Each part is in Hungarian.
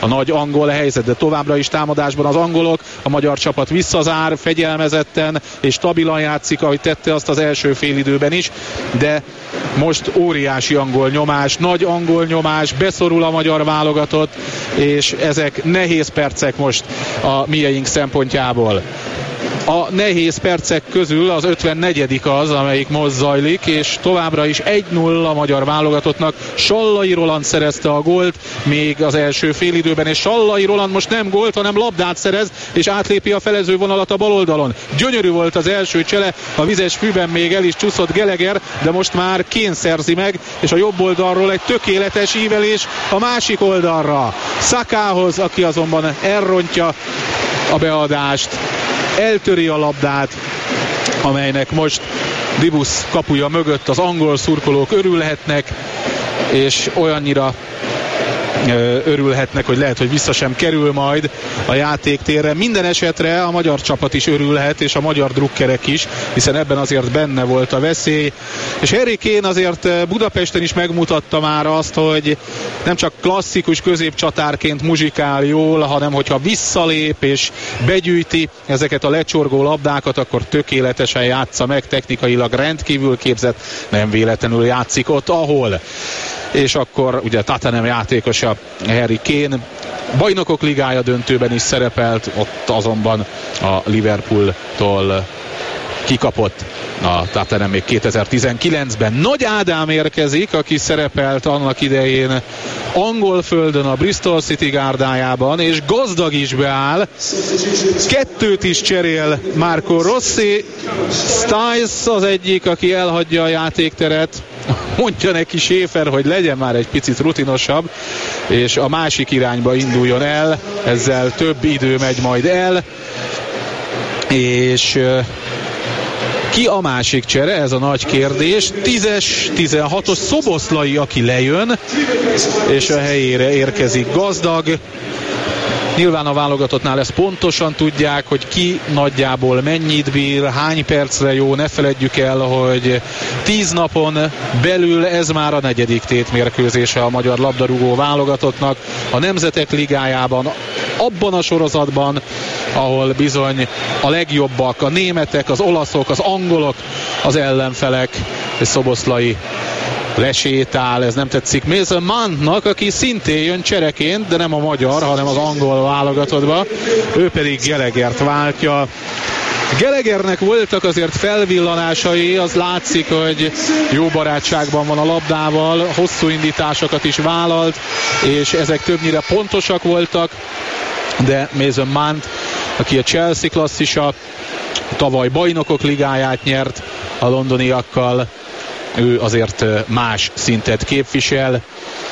a nagy angol helyzet, de továbbra is támadásban az angolok. A magyar csapat visszazár, fegyelmezetten és stabilan játszik, ahogy tette azt az első félidőben is, de most óriási angol nyomás, nagy angol nyomás, beszorul a magyar válogatott, és ezek nehéz percek most a mieink szempontjából. A nehéz percek közül az 54. az, amelyik most zajlik, és továbbra is 1-0 a magyar válogatottnak. Sallai Roland szerezte a gólt még az első félidőben, és Sallai Roland most nem gólt, hanem labdát szerez, és átlépi a felező vonalat a bal oldalon. Gyönyörű volt az első csele, a vizes fűben még el is csúszott Gallagher, de most már Kane szerzi meg, és a jobb oldalról egy tökéletes ívelés a másik oldalra. Sakahoz, aki azonban elrontja a beadást, eltöri a labdát, amelynek most Dibus kapuja mögött az angol szurkolók örülhetnek, és olyannyira örülhetnek, hogy lehet, hogy vissza sem kerül majd a játéktérre. Minden esetre a magyar csapat is örülhet, és a magyar drukkerek is, hiszen ebben azért benne volt a veszély. És Harry Kane azért Budapesten is megmutatta már azt, hogy nem csak klasszikus középcsatárként muzsikál jól, hanem hogyha visszalép és begyűjti ezeket a lecsorgó labdákat, akkor tökéletesen játsza meg, technikailag rendkívül képzett, nem véletlenül játszik ott, ahol. És akkor ugye Tottenham játékosa Harry Kane bajnokok ligája döntőben is szerepelt, ott azonban a Liverpooltól kikapott a Tottenham még 2019-ben. Nagy Ádám érkezik, aki szerepelt annak idején angol földön a Bristol City gárdájában, és Gazdag is beáll. Kettőt is cserél Marco Rossi. Stiles az egyik, aki elhagyja a játékteret. Mondja neki Schäfer, hogy legyen már egy picit rutinosabb, és a másik irányba induljon el. Ezzel több idő megy majd el. És ki a másik csere? Ez a nagy kérdés. 10-es, 16-os Szoboszlai, aki lejön, és a helyére érkezik Gazdag. Nyilván a válogatottnál ezt pontosan tudják, hogy ki nagyjából mennyit bír, hány percre jó. Ne feledjük el, hogy 10 napon belül ez már a 4. tétmérkőzése a magyar labdarúgó válogatottnak a Nemzetek Ligájában, abban a sorozatban, ahol bizony a legjobbak, a németek, az olaszok, az angolok, az ellenfelek. És Szoboszlai lesétál, ez nem tetszik Mason Mountnak, aki szintén jön csereként, de nem a magyar, hanem az angol válogatottba. Ő pedig Gallaghert váltja. Gallaghernek voltak azért felvillanásai, az látszik, hogy jó barátságban van a labdával, hosszú indításokat is vállalt, és ezek többnyire pontosak voltak, de Mason Mount, aki a Chelsea klasszisa, tavaly bajnokok ligáját nyert a londoniakkal, ő azért más szintet képvisel,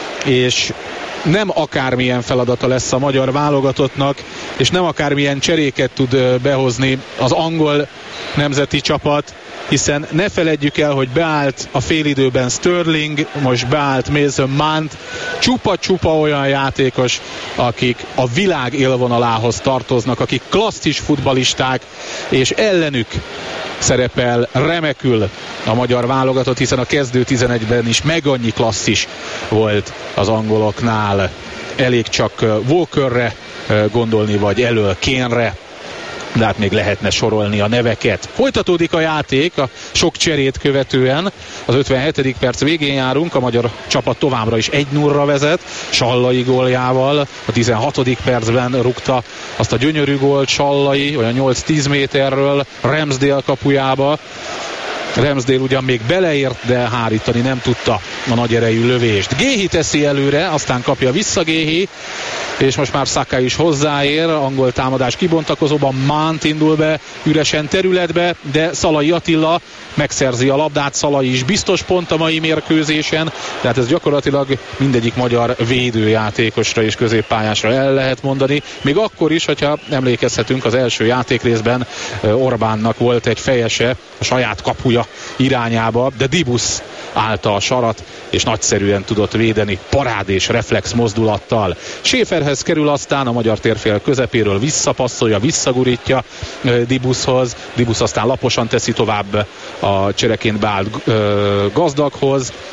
és nem akármilyen feladata lesz a magyar válogatottnak, és nem akármilyen cseréket tud behozni az angol nemzeti csapat, hiszen ne feledjük el, hogy beállt a félidőben Sterling, most beállt Mason Mount, csupa-csupa olyan játékos, akik a világ élvonalához tartoznak, akik klasszis futballisták, és ellenük szerepel remekül a magyar válogatott, hiszen a kezdő 11-ben is meg annyi klasszis volt az angoloknál. Elég csak Walkerre gondolni, vagy elől Kane-re, de hát még lehetne sorolni a neveket. Folytatódik a játék a sok cserét követően. Az 57. perc végén járunk, a magyar csapat továbbra is 1-0-ra vezet, Sallai góljával. A 16. percben rúgta azt a gyönyörű gólt Sallai, olyan 8-10 méterről Ramsdale kapujába. Ramsdale ugyan még beleért, de hárítani nem tudta a nagy erejű lövést. Géhi teszi előre, aztán kapja vissza Géhi, és most már Saka is hozzáér, angol támadás kibontakozóban, Mount indul be üresen területbe, de Szalai Attila megszerzi a labdát, Szalai is biztos pont a mai mérkőzésen, tehát ez gyakorlatilag mindegyik magyar védőjátékosra és középpályásra el lehet mondani, még akkor is, hogyha emlékezhetünk, az első játékrészben Orbánnak volt egy fejese a saját kapuja irányába, de Dibus állta a sarat, és nagyszerűen tudott védeni parád és reflex mozdulattal. Schäferhez kerül, aztán a magyar térfél közepéről visszapasszolja, visszagurítja Dibushoz. Dibus aztán laposan teszi tovább a csereként beállt Gazdaghoz.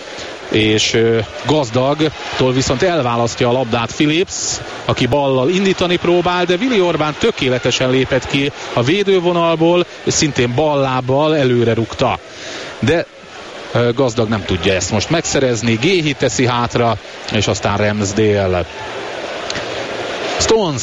és Gazdagtól viszont elválasztja a labdát Phillips, aki ballal indítani próbál, de Willi Orbán tökéletesen lépett ki a védővonalból, és szintén ballábbal előre rúgta. De Gazdag nem tudja ezt most megszerezni, Géhi teszi hátra, és aztán Ramsdale. Stones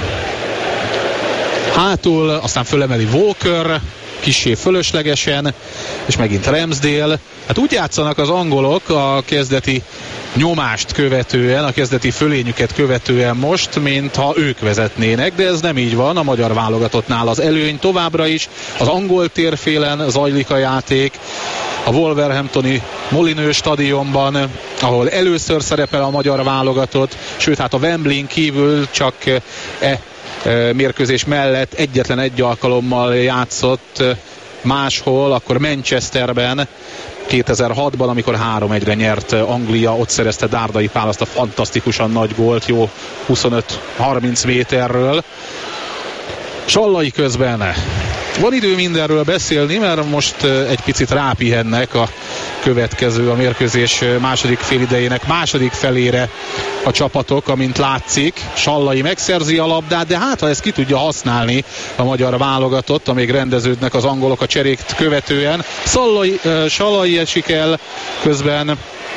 hátul, aztán fölemeli Walker, kissé fölöslegesen, és megint Ramsdale. Hát úgy játszanak az angolok a kezdeti nyomást követően, a kezdeti fölényüket követően most, mintha ők vezetnének, de ez nem így van. A magyar válogatottnál az előny továbbra is, az angol térfélen zajlik a játék, a Wolverhamptoni Molineux stadionban, ahol először szerepel a magyar válogatott, sőt hát a Wembley-n kívül csak mérkőzés mellett egyetlen egy alkalommal játszott máshol, akkor Manchesterben 2006-ban, amikor 3-1-re nyert Anglia, ott szerezte Dárdai Pál azt a fantasztikusan nagy gólt, jó 25-30 méterről. Sallai közben van idő mindenről beszélni, mert most egy picit rápihennek a következő, a mérkőzés második félidejének második felére a csapatok, amint látszik. Sallai megszerzi a labdát, de hát ha ezt ki tudja használni a magyar válogatott, amíg rendeződnek az angolok a cserékt követően. Sallai esik el közben,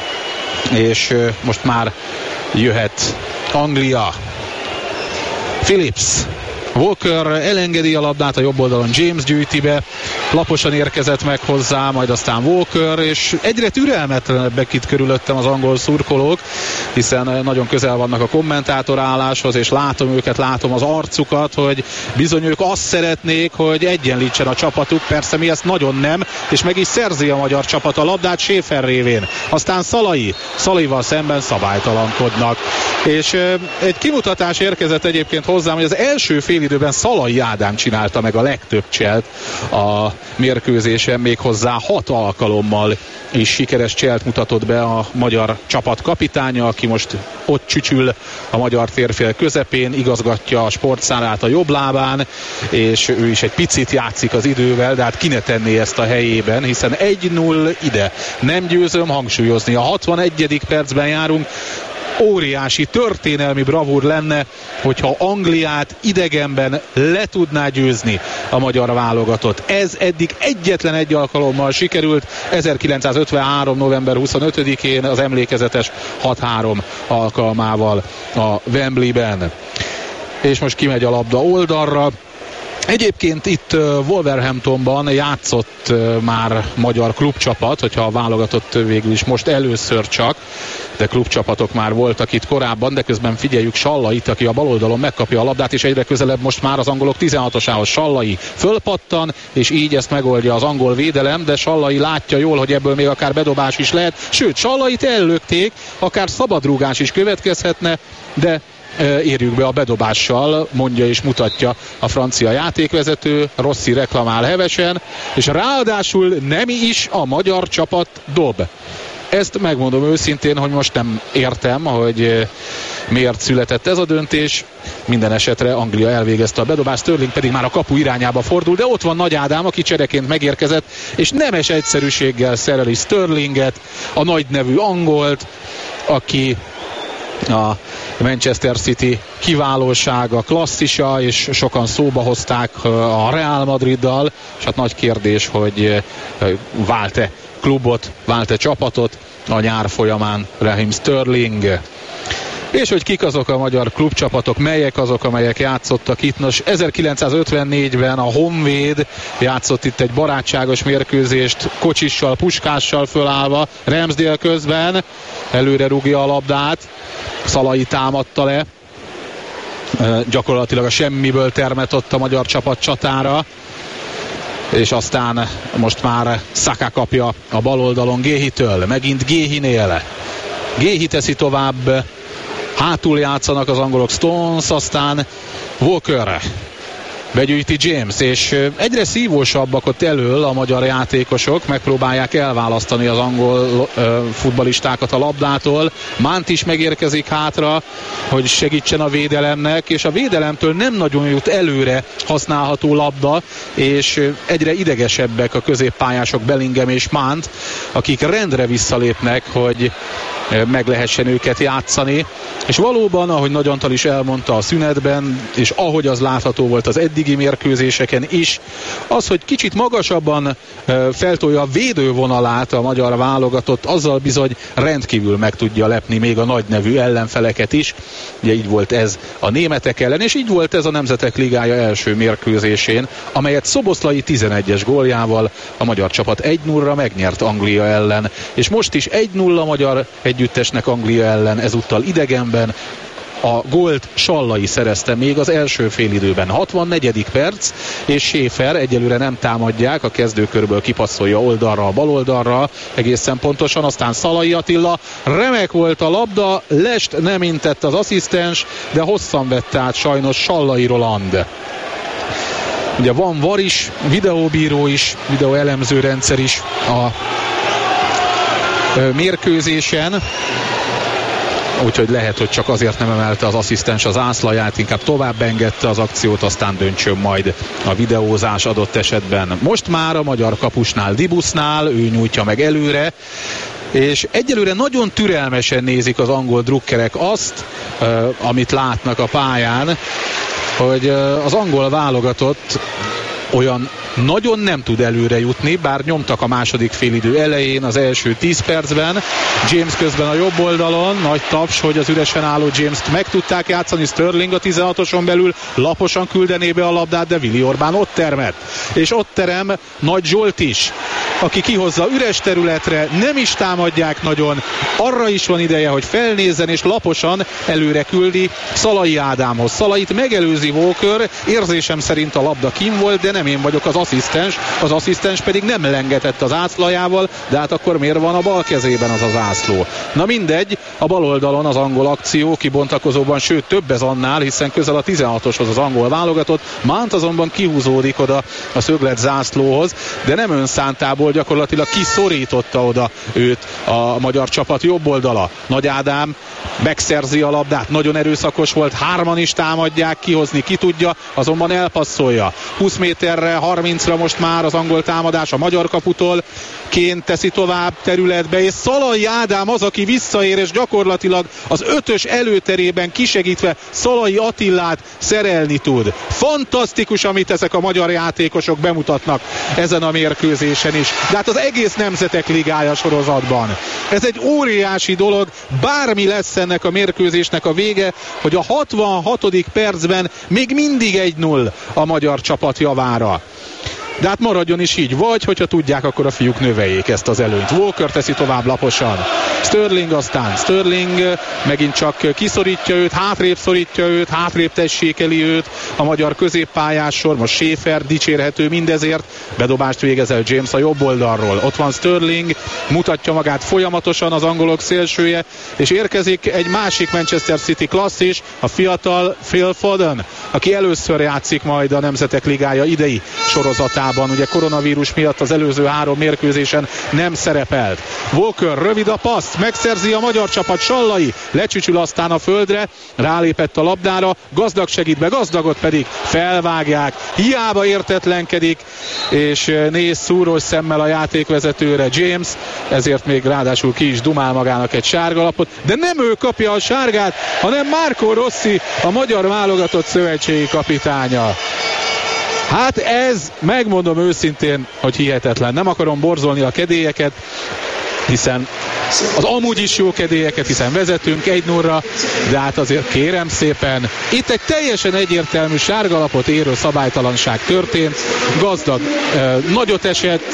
és most már jöhet Anglia. Phillips. Walker elengedi a labdát, a jobb oldalon James gyűjti be, laposan érkezett meg hozzá, majd aztán Walker, és egyre türelmetlenebbek itt körülöttem az angol szurkolók, hiszen nagyon közel vannak a kommentátorálláshoz, és látom őket, látom az arcukat, hogy bizony ők azt szeretnék, hogy egyenlítsen a csapatuk, persze mi ezt nagyon nem, és meg is szerzi a magyar csapat a labdát Schäfer révén. Aztán Szalaival szemben szabálytalankodnak. És egy kimutatás érkezett egyébként hozzám, hogy az első félidőben Szalai Ádám csinálta meg a legtöbb cselt a mérkőzésen, méghozzá 6 alkalommal is sikeres cselt mutatott be a magyar csapat kapitánya, aki most ott csücsül a magyar térfél közepén, igazgatja a sportszálát a jobb lábán, és ő is egy picit játszik az idővel, de hát ki ne tenné ezt a helyében, hiszen 1-0 ide. Nem győzöm hangsúlyozni, a 61. percben járunk. Óriási történelmi bravúr lenne, hogyha Angliát idegenben le tudná győzni a magyar válogatott. Ez eddig egyetlen egy alkalommal sikerült, 1953. november 25-én az emlékezetes 6-3 alkalmával a Wembleyben. És most kimegy a labda oldalra. Egyébként itt Wolverhamptonban játszott már magyar klubcsapat, hogyha a válogatott végül is most először csak, de klubcsapatok már voltak itt korábban, de közben figyeljük Sallait, aki a bal oldalon megkapja a labdát, és egyre közelebb most már az angolok 16-osához. Sallai fölpattan, és így ezt megoldja az angol védelem, de Sallai látja jól, hogy ebből még akár bedobás is lehet, sőt, Sallait ellökték, akár szabadrúgás is következhetne, de érjük be a bedobással, mondja és mutatja a francia játékvezető, Rossi reklamál hevesen, és ráadásul nem is a magyar csapat dob. Ezt megmondom őszintén, hogy most nem értem, hogy miért született ez a döntés. Minden esetre Anglia elvégezte a bedobást, Sterling pedig már a kapu irányába fordul, de ott van Nagy Ádám, aki csereként megérkezett, és nemes egyszerűséggel szereli Sterlinget, a nagy nevű angolt, aki a Manchester City kiválósága, klasszisa, és sokan szóba hozták a Real Madriddal, és hát nagy kérdés, hogy vált-e klubot, vált-e csapatot a nyár folyamán Raheem Sterling. És hogy kik azok a magyar klubcsapatok, melyek azok, amelyek játszottak itt. Nos, 1954-ben a Honvéd játszott itt egy barátságos mérkőzést, Kocsissal, Puskással fölállva, Ramsdale közben előre rúgja a labdát, Szalai támadta le, gyakorlatilag a semmiből termett ott a magyar csapat csatára, és aztán most már Saka kapja a bal oldalon Géhitől, megint Géhinél. Géhi teszi tovább, hátul játszanak az angolok, Stones, aztán Walker. begyűjti James, és egyre szívósabbak ott elől a magyar játékosok, megpróbálják elválasztani az angol futballistákat a labdától. Mount is megérkezik hátra, hogy segítsen a védelemnek, és a védelemtől nem nagyon jut előre használható labda, és egyre idegesebbek a középpályások Bellingham és Mount, akik rendre visszalépnek, hogy meg lehessen őket játszani. És valóban, ahogy Nagy Antal is elmondta a szünetben, és ahogy az látható volt az eddigi mérkőzéseken is, az, hogy kicsit magasabban feltolja a védővonalát a magyar válogatott, azzal bizony rendkívül meg tudja lepni még a nagy nevű ellenfeleket is. Ugye így volt ez a németek ellen, és így volt ez a Nemzetek Ligája első mérkőzésén, amelyet Szoboszlai 11-es góljával a magyar csapat 1-0-ra megnyert Anglia ellen. És most is 1-0 magyar együttesnek Anglia ellen, ezúttal idegenben. A gólt Sallai szerezte még az első félidőben. 64. perc, és Schäfer egyelőre nem támadják, a kezdőkörből kipasszolja oldalra, bal oldalra, egészen pontosan, aztán Szalai Attila, remek volt a labda, lest nem intett az asszisztens, de hosszan vette át sajnos Sallai Roland. Ugye van VAR is, videóbíró is, videóelemző rendszer is a mérkőzésen, úgyhogy lehet, hogy csak azért nem emelte az asszisztens az ászlaját, inkább tovább engedte az akciót, aztán döntsön majd a videózás adott esetben. Most már a magyar kapusnál, Dibusnál, ő nyújtja meg előre, és egyelőre nagyon türelmesen nézik az angol drukkerek azt, amit látnak a pályán, hogy az angol válogatott olyan nagyon nem tud előre jutni, bár nyomtak a második félidő elején, az első 10 percben. James közben a jobb oldalon, nagy taps, hogy az üresen álló James-t meg tudták játszani. Sterling a 16-oson belül laposan küldené be a labdát, de Willi Orbán ott termett. És ott terem Nagy Zsolt is, aki kihozza üres területre, nem is támadják nagyon, arra is van ideje, hogy felnézzen, és laposan előre küldi Szalai Ádámhoz. Szalait megelőzi Walker, érzésem szerint a labda kim volt, de nem én vagyok az asszisztens pedig nem lengetett az ászlajával, de hát akkor miért van a bal kezében az az ászló? Na mindegy, a bal oldalon az angol akció kibontakozóban, sőt több ez annál, hiszen közel a 16-oshoz az angol válogatott, Mount azonban kihúzódik oda a szöglet zászlóhoz, de nem önszántából, gyakorlatilag kiszorította oda őt a magyar csapat jobb oldala. Nagy Ádám megszerzi a labdát, nagyon erőszakos volt, hárman is támadják, kihozni ki tudja, azonban elpasszolja. 20 méterre, 30-ra most már az angol támadás a magyar kaputól, Kén teszi tovább területbe, és Szalai Ádám az, aki visszaér, és gyakorlatilag az 5-ös előterében kisegítve Szalai Attilát szerelni tud. Fantasztikus, amit ezek a magyar játékosok bemutatnak ezen a mérkőzésen is. De hát az egész Nemzetek Ligája sorozatban. Ez egy óriási dolog, bármi lesz ennek a mérkőzésnek a vége, hogy a 66. percben még mindig 1-0 a magyar csapat javára. De hát maradjon is így, vagy hogyha tudják, akkor a fiúk növeljék ezt az előnyt. Walker teszi tovább laposan. Sterling megint csak kiszorítja őt, hátrébb szorítja őt, hátrébb tessékeli őt a magyar középpályás sor. Most Schäfer dicsérhető mindezért. Bedobást végezel James a jobb oldalról. Ott van Sterling, mutatja magát folyamatosan az angolok szélsője, és érkezik egy másik Manchester City klasszis, a fiatal Phil Foden, aki először játszik majd a Nemzetek Ligája idei sorozatában. Ugye koronavírus miatt az előző 3 mérkőzésen nem szerepelt. Walker rövid a passz, megszerzi a magyar csapat, Sallai lecsücsül aztán a földre, rálépett a labdára, Gazdag segít be, Gazdagot pedig felvágják, hiába értetlenkedik, és néz szúrós szemmel a játékvezetőre James, ezért még ráadásul ki is dumál magának egy sárgalapot, de nem ő kapja a sárgát, hanem Marco Rossi, a magyar válogatott szövetségi kapitánya. Hát ez, megmondom őszintén, hogy hihetetlen. Nem akarom borzolni a kedélyeket, hiszen az amúgy is jó kedélyeket, hiszen vezetünk 1-0-ra, de hát azért kérem szépen, itt egy teljesen egyértelmű sárgalapot érő szabálytalanság történt. Gazdag nagyot esett,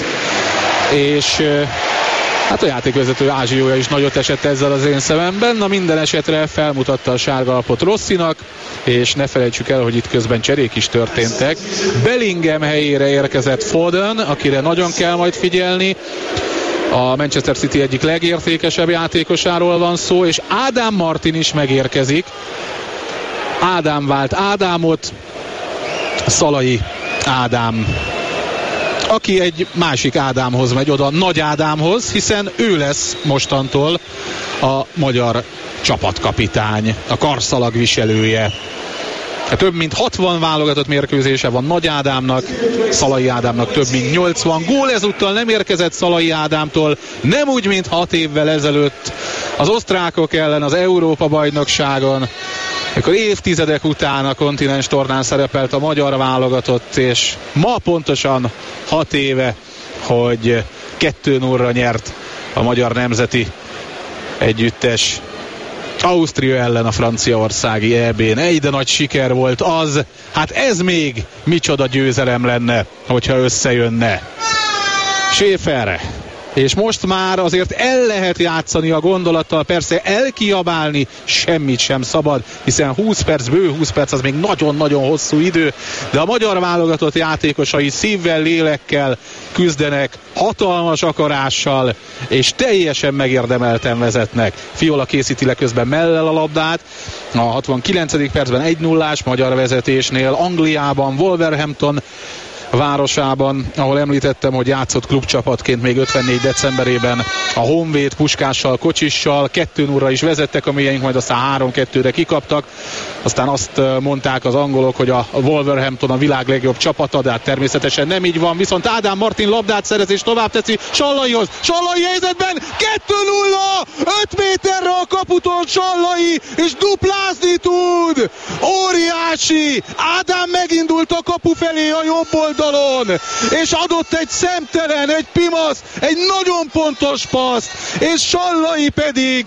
és hát a játékvezető ázsiója is nagyot esett ezzel az én szememben. Na minden esetre felmutatta a sárgalapot Rossinak, és ne felejtsük el, hogy itt közben cserék is történtek. Bellingham helyére érkezett Foden, akire nagyon kell majd figyelni. A Manchester City egyik legértékesebb játékosáról van szó, és Ádám Martin is megérkezik. Ádám vált Ádámot, Szalai Ádám, aki egy másik Ádámhoz megy oda, Nagy Ádámhoz, hiszen ő lesz mostantól a magyar csapatkapitány, a karszalag viselője. Több mint 60 válogatott mérkőzése van Nagy Ádámnak, Szalai Ádámnak több mint 80. Gól ezúttal nem érkezett Szalai Ádámtól, nem úgy, mint 6 évvel ezelőtt az osztrákok ellen az Európa-bajnokságon, amikor évtizedek után a kontinens tornán szerepelt a magyar válogatott, és ma pontosan 6 éve, hogy 2-0-ra nyert a magyar nemzeti együttes Ausztria ellen a franciaországi EB-n. De nagy siker volt az. Hát ez még micsoda győzelem lenne, hogyha összejönne. Schäfer. És most már azért el lehet játszani a gondolattal, persze elkiabálni semmit sem szabad, hiszen 20 perc, bő 20 perc az még nagyon-nagyon hosszú idő, de a magyar válogatott játékosai szívvel, lélekkel küzdenek, hatalmas akarással, és teljesen megérdemelten vezetnek. Fiola készíti le közben mellel a labdát, a 69. percben 1-0-ás magyar vezetésnél, Angliában, Wolverhampton városában, ahol említettem, hogy játszott klubcsapatként még 54 decemberében a Honvéd Puskással, Kocsissal, 2-0-ra is vezettek a mélyeink, majd aztán 3-2-re kikaptak. Aztán azt mondták az angolok, hogy a Wolverhampton a világ legjobb csapata, de hát természetesen nem így van. Viszont Ádám Martin labdát szerez és tovább teszi Sallaihoz. Sallai helyzetben 2-0! 5 méterre a kaputól Sallai, és duplázni tud! Óriási! Ádám megindult a kapu felé a jobb oldalon, és adott egy szemtelen, egy pimasz, egy nagyon pontos paszt, és Sallai pedig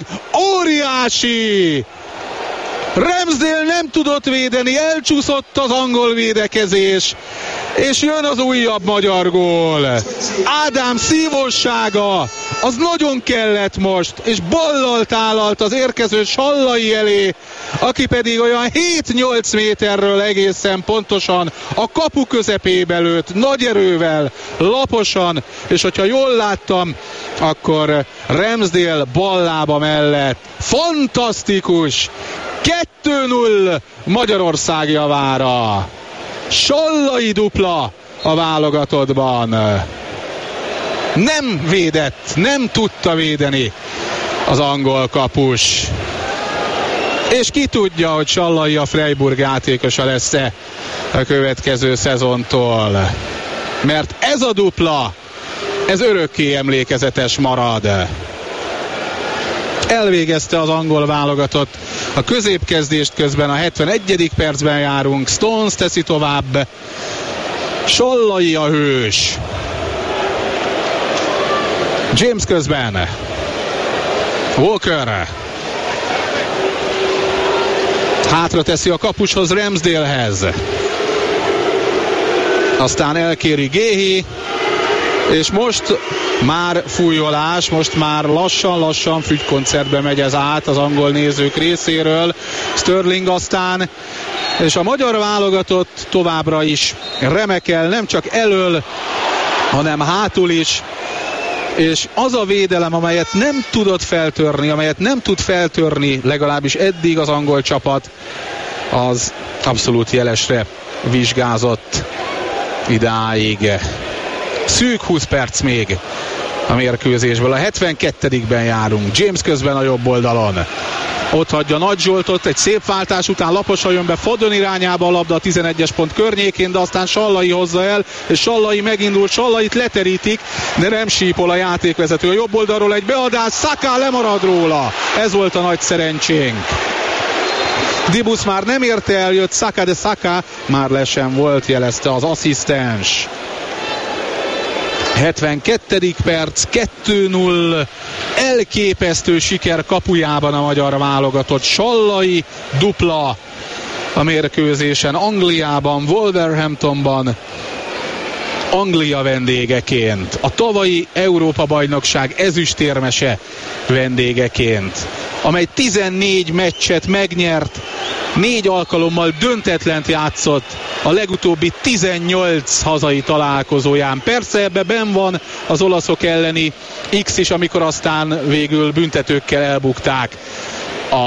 óriási! Ramsdale nem tudott védeni, elcsúszott az angol védekezés, és jön az újabb magyar gól. Ádám szívossága, az nagyon kellett most, és ballal tálalt az érkező Sallai elé, aki pedig olyan 7-8 méterről egészen pontosan a kapu közepébe lőtt, nagy erővel, laposan, és hogyha jól láttam, akkor Ramsdale ballába mellett. Fantasztikus! 2-0 Magyarország javára. Sallai dupla a válogatottban. Nem védett, nem tudta védeni az angol kapus. És ki tudja, hogy Sallai a Freiburg játékosa lesz-e a következő szezontól. Mert ez a dupla, ez örökké emlékezetes marad. Elvégezte az angol válogatott a középkezdést, közben a 71. percben járunk. Stones teszi tovább. Sallai a hős. James közben. Walker. Hátra teszi a kapushoz, Ramsdalehez. Aztán elkéri Géhi. És most már fújolás, most már lassan fügykoncertbe megy ez át az angol nézők részéről. Sterling aztán, és a magyar válogatott továbbra is remekel, nem csak elől, hanem hátul is. És az a védelem, amelyet nem tudott feltörni, amelyet nem tud feltörni legalábbis eddig az angol csapat, az abszolút jelesre vizsgázott idáig. Szűk 20 perc még a mérkőzésből. A 72-ben járunk. James közben a jobb oldalon. Ott hagyja Nagy Zsoltot, egy szép váltás után laposan jön be Fodön irányába a labda a 11-es pont környékén, de aztán Sallai hozza el, és Sallai megindul, Sallait leterítik, de nem sípol a játékvezető. A jobb oldalról egy beadás, Saka lemarad róla. Ez volt a nagy szerencsénk. Dibus már nem érte el, jött Saka, de Saka már le sem volt, jelezte az asszisztens. 72. perc, 2-0, elképesztő siker kapujában a magyar válogatott. Sallai dupla a mérkőzésen, Angliában, Wolverhamptonban, Anglia vendégeként, a tavalyi Európa-bajnokság ezüstérmese vendégeként, amely 14 meccset megnyert, 4 alkalommal döntetlent játszott a legutóbbi 18 hazai találkozóján. Persze ebbe benn van az olaszok elleni X is, amikor aztán végül büntetőkkel elbukták a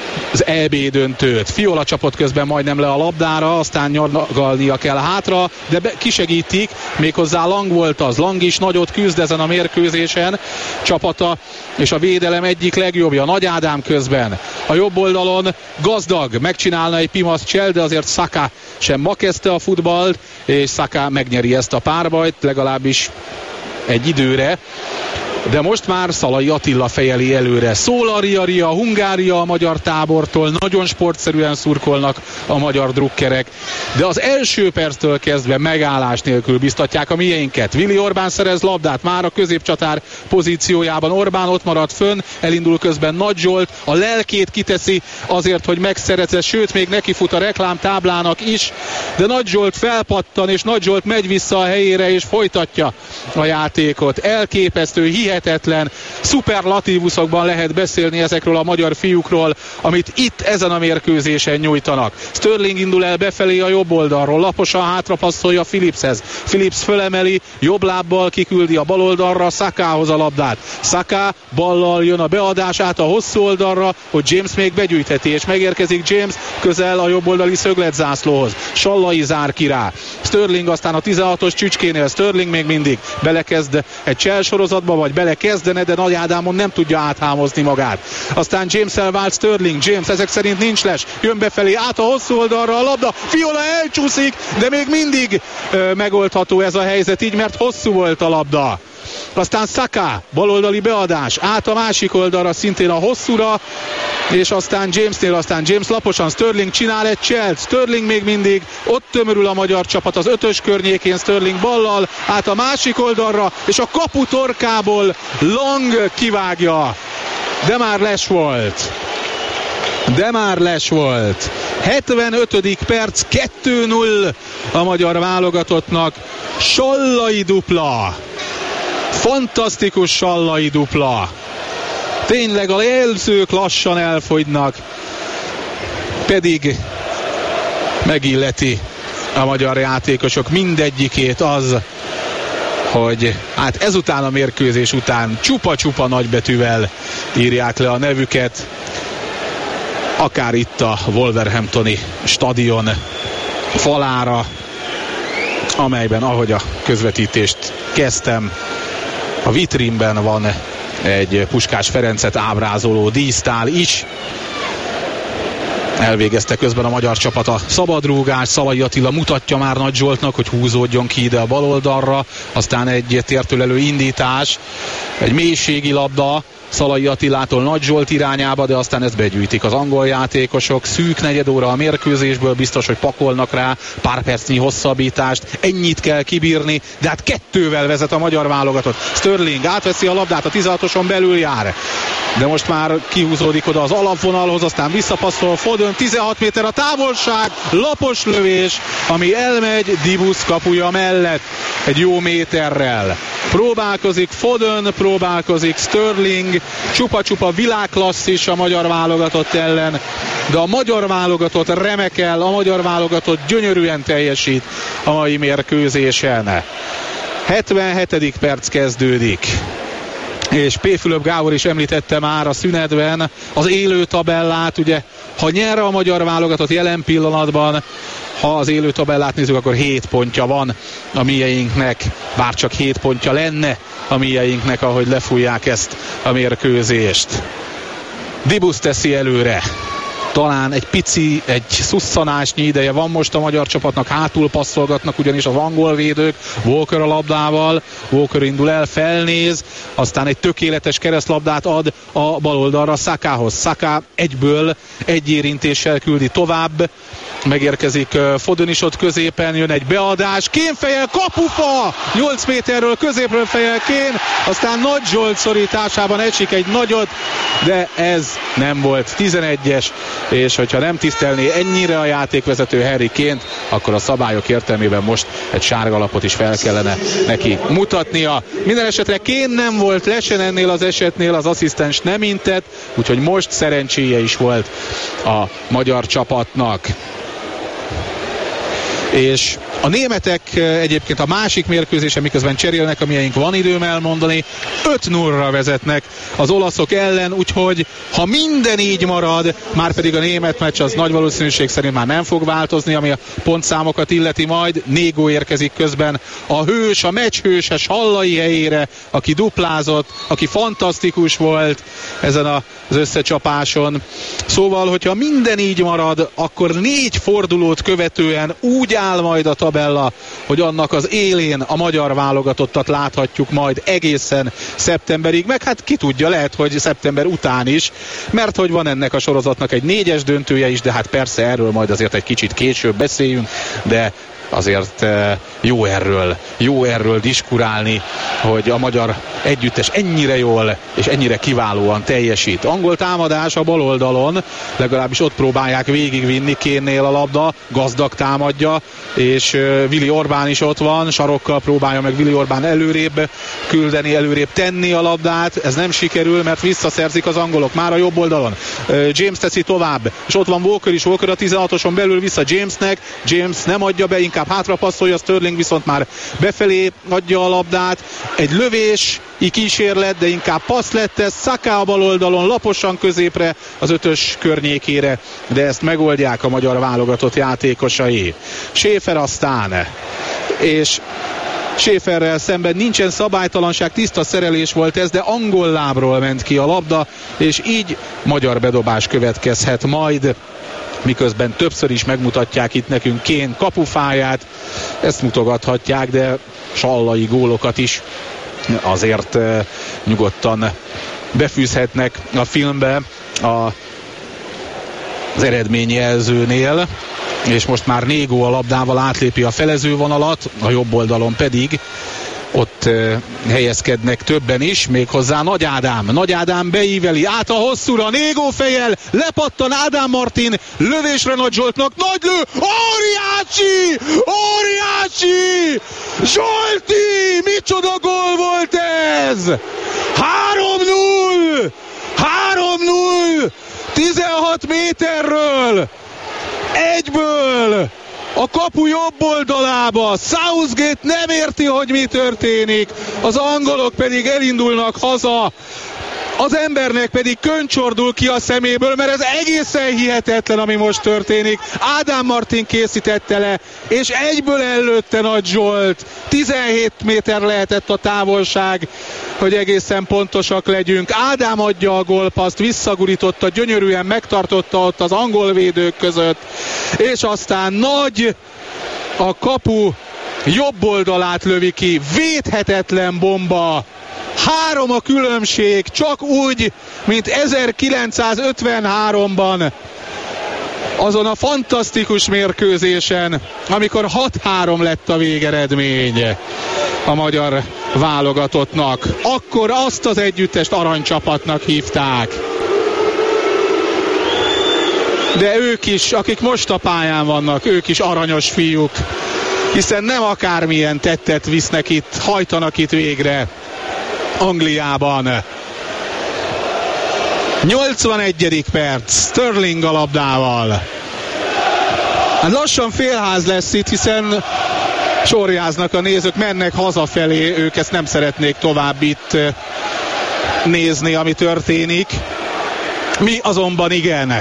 az EB döntőt. Fiola csapott közben majdnem le a labdára, aztán nyargalnia kell hátra, de kisegítik, méghozzá Lang volt az. Lang is nagyot küzd ezen a mérkőzésen, csapata és a védelem egyik legjobbja. Nagy Ádám közben. A jobb oldalon Gazdag megcsinálna egy pimasz csel, de azért Saka sem ma kezdte a futballt, és Saka megnyeri ezt a párbajt, legalábbis egy időre. De most már Szalai Attila fejeli előre. Szól Ria, Hungária a magyar tábortól, nagyon sportszerűen szurkolnak a magyar drukkerek, de az első perctől kezdve megállás nélkül biztatják a miénket. Vili Orbán szerez labdát már a középcsatár pozíciójában. Orbán ott marad fönn, elindul közben Nagy Zsolt, a lelkét kiteszi azért, hogy megszerezze, sőt még nekifut a reklámtáblának is, de Nagy Zsolt felpattan, és Nagy Zsolt megy vissza a helyére, és folytatja a játékot. Elképesztő, hihetetlen, szuperlatívuszokban lehet beszélni ezekről a magyar fiúkról, amit itt ezen a mérkőzésen nyújtanak. Sterling indul el befelé a jobb oldalról, laposan hátrapasszolja Phillipshez. Phillips fölemeli, jobb lábbal kiküldi a bal oldalra, Sakához a labdát. Saka ballal jön a beadás át a hosszú oldalra, hogy James még begyűjtheti, és megérkezik James közel a jobb oldali szögletzászlóhoz. Sallai zár ki rá. Sterling aztán a 16-os csücskénél. Sterling még mindig belekezd egy cselsorozatba, vagy belekezdene, de Nagy Ádámon nem tudja áthámozni magát. Aztán James-el vált Sterling. James ezek szerint nincs les. Jön befelé, át a hosszú oldalra a labda. Viola elcsúszik, de még mindig megoldható ez a helyzet így, mert hosszú volt a labda. Aztán Saka, baloldali beadás, át a másik oldalra, szintén a hosszúra, és aztán Jamesnél, aztán James laposan, Sterling csinál egy cselt, Sterling még mindig, ott tömörül a magyar csapat az 5-ös környékén, Sterling ballal, át a másik oldalra, és a kapu torkából Lang kivágja, de már les volt. 75. perc, 2-0 a magyar válogatottnak. Sallai dupla. Fantasztikus Sallai dupla. Tényleg a jelzők lassan elfogynak, pedig megilleti a magyar játékosok mindegyikét az, hogy hát ezután a mérkőzés után csupa-csupa nagybetűvel írják le a nevüket, akár itt a Wolverhamptoni stadion falára, amelyben, ahogy a közvetítést kezdtem, a vitrínben van egy Puskás Ferencet ábrázoló dísztál is. Elvégezte közben a magyar csapat a szabadrúgást. Szalai Attila mutatja már Nagy Zsoltnak, hogy húzódjon ki ide a bal oldalra. Aztán egy tértőlelő indítás, egy mélységi labda Szalai Attilától Nagy Zsolt irányába, de aztán ezt begyűjtik az angol játékosok. Szűk negyed óra a mérkőzésből, biztos, hogy pakolnak rá pár percnyi hosszabbítást. Ennyit kell kibírni, de hát 2-vel vezet a magyar válogatott. Sterling átveszi a labdát, a 16-oson belül jár, de most már kihúzódik oda az alapvonalhoz, aztán visszapasszol Foden, 16 méter a távolság, lapos lövés, ami elmegy Dibusz kapuja mellett egy jó méterrel. Próbálkozik Foden, próbálkozik Sterling, csupa-csupa világklasszis a magyar válogatott ellen, de a magyar válogatott remekel, a magyar válogatott gyönyörűen teljesít a mai mérkőzésen. 77. perc kezdődik. És P. Fülöp Gábor is említette már a szünetben az élő tabellát, ugye, ha nyer a magyar válogatott jelen pillanatban, ha az élő tabellát nézzük, akkor 7 pontja van a mieinknek, bár csak 7 pontja lenne a mieinknek, ahogy lefújják ezt a mérkőzést. Dibusz teszi előre. Talán egy szusszanásnyi ideje van most a magyar csapatnak, hátul passzolgatnak ugyanis az angol védők, Walker a labdával, Walker indul el, felnéz, aztán egy tökéletes keresztlabdát ad a bal oldalra Sakához. Saka egyből egy érintéssel küldi tovább, megérkezik Foden is ott középen, jön egy beadás, Kane fejel, kapufa! 8 méterről középről fejel Kane, aztán Nagy Zsolt szorításában esik egy nagyot, de ez nem volt 11-es, és hogyha nem tisztelné ennyire a játékvezető Harry Kane-t, akkor a szabályok értelmében most egy sárga lapot is fel kellene neki mutatnia. Minden esetre Kane nem volt lesen ennél az esetnél, az asszisztens nem intett, úgyhogy most szerencséje is volt a magyar csapatnak. És a németek egyébként a másik mérkőzésen, miközben cserélnek, amilyeink van időm elmondani, 5-0-ra vezetnek az olaszok ellen, úgyhogy ha minden így marad, már pedig a német meccs az nagy valószínűség szerint már nem fog változni, ami a pontszámokat illeti majd. Négó érkezik közben a hős, a meccs hőse Sallai helyére, aki duplázott, aki fantasztikus volt ezen az összecsapáson. Szóval, hogyha minden így marad, akkor 4 fordulót követően úgy áll majd a tabella, hogy annak az élén a magyar válogatottat láthatjuk majd egészen szeptemberig, meg hát ki tudja, lehet, hogy szeptember után is, mert hogy van ennek a sorozatnak egy 4-es döntője is, de hát persze erről majd azért egy kicsit később beszéljünk, de azért jó erről diskurálni, hogy a magyar együttes ennyire jól és ennyire kiválóan teljesít. Angol támadás a bal oldalon, legalábbis ott próbálják végigvinni, Kane-nél a labda, Gazdag támadja, és Willi Orbán is ott van, sarokkal próbálja meg Willi Orbán előrébb küldeni, előrébb tenni a labdát, ez nem sikerül, mert visszaszerzik az angolok már a jobb oldalon. James teszi tovább, és ott van Walker is, Walker a 16-oson belül vissza Jamesnek, James nem adja be, inkább hátra passzolja, Sterling viszont már befelé adja a labdát, egy lövés, kísérlet, de inkább passz lett ez, Saka a bal oldalon laposan középre az 5-ös környékére, de ezt megoldják a magyar válogatott játékosai. Schäfer aztán, és Schäferrel szemben nincsen szabálytalanság, tiszta szerelés volt ez, de angol lábról ment ki a labda, és így magyar bedobás következhet majd, miközben többször is megmutatják itt nekünk Kane kapufáját, ezt mutogathatják, de Sallai gólokat is azért nyugodtan befűzhetnek a filmbe az eredményjelzőnél, és most már Négó a labdával átlépi a felezővonalat, a jobb oldalon pedig ott helyezkednek többen is, méghozzá Nagy Ádám beíveli át a hosszúra, Négó fejjel, lepattan Ádám Martin, lövésre Nagy Zsoltnak, nagy lő, óriási, Zsolti, micsoda gól volt ez, 3-0, 16 méterről, egyből, a kapu jobb oldalába, Southgate nem érti, hogy mi történik, az angolok pedig elindulnak haza, az embernek pedig köncsordul ki a szeméből, mert ez egészen hihetetlen, ami most történik. Ádám Martin készítette le, és egyből ellőtte Nagy Zsolt. 17 méter lehetett a távolság, hogy egészen pontosak legyünk. Ádám adja a gólpaszt, visszagurította, gyönyörűen megtartotta ott az angol védők között, és aztán Nagy a kapu jobb oldalát lövi ki, védhetetlen bomba. 3 a különbség, csak úgy, mint 1953-ban, azon a fantasztikus mérkőzésen, amikor 6-3 lett a végeredmény a magyar válogatottnak. Akkor azt az együttest aranycsapatnak hívták. De ők is, akik most a pályán vannak, ők is aranyos fiúk, hiszen nem akármilyen tettet visznek itt, hajtanak itt végre Angliában. 81. perc, Sterling a labdával. Hát lassan félház lesz itt, hiszen sorjáznak a nézők, mennek hazafelé, ők ezt nem szeretnék tovább itt nézni, ami történik. Mi azonban igen.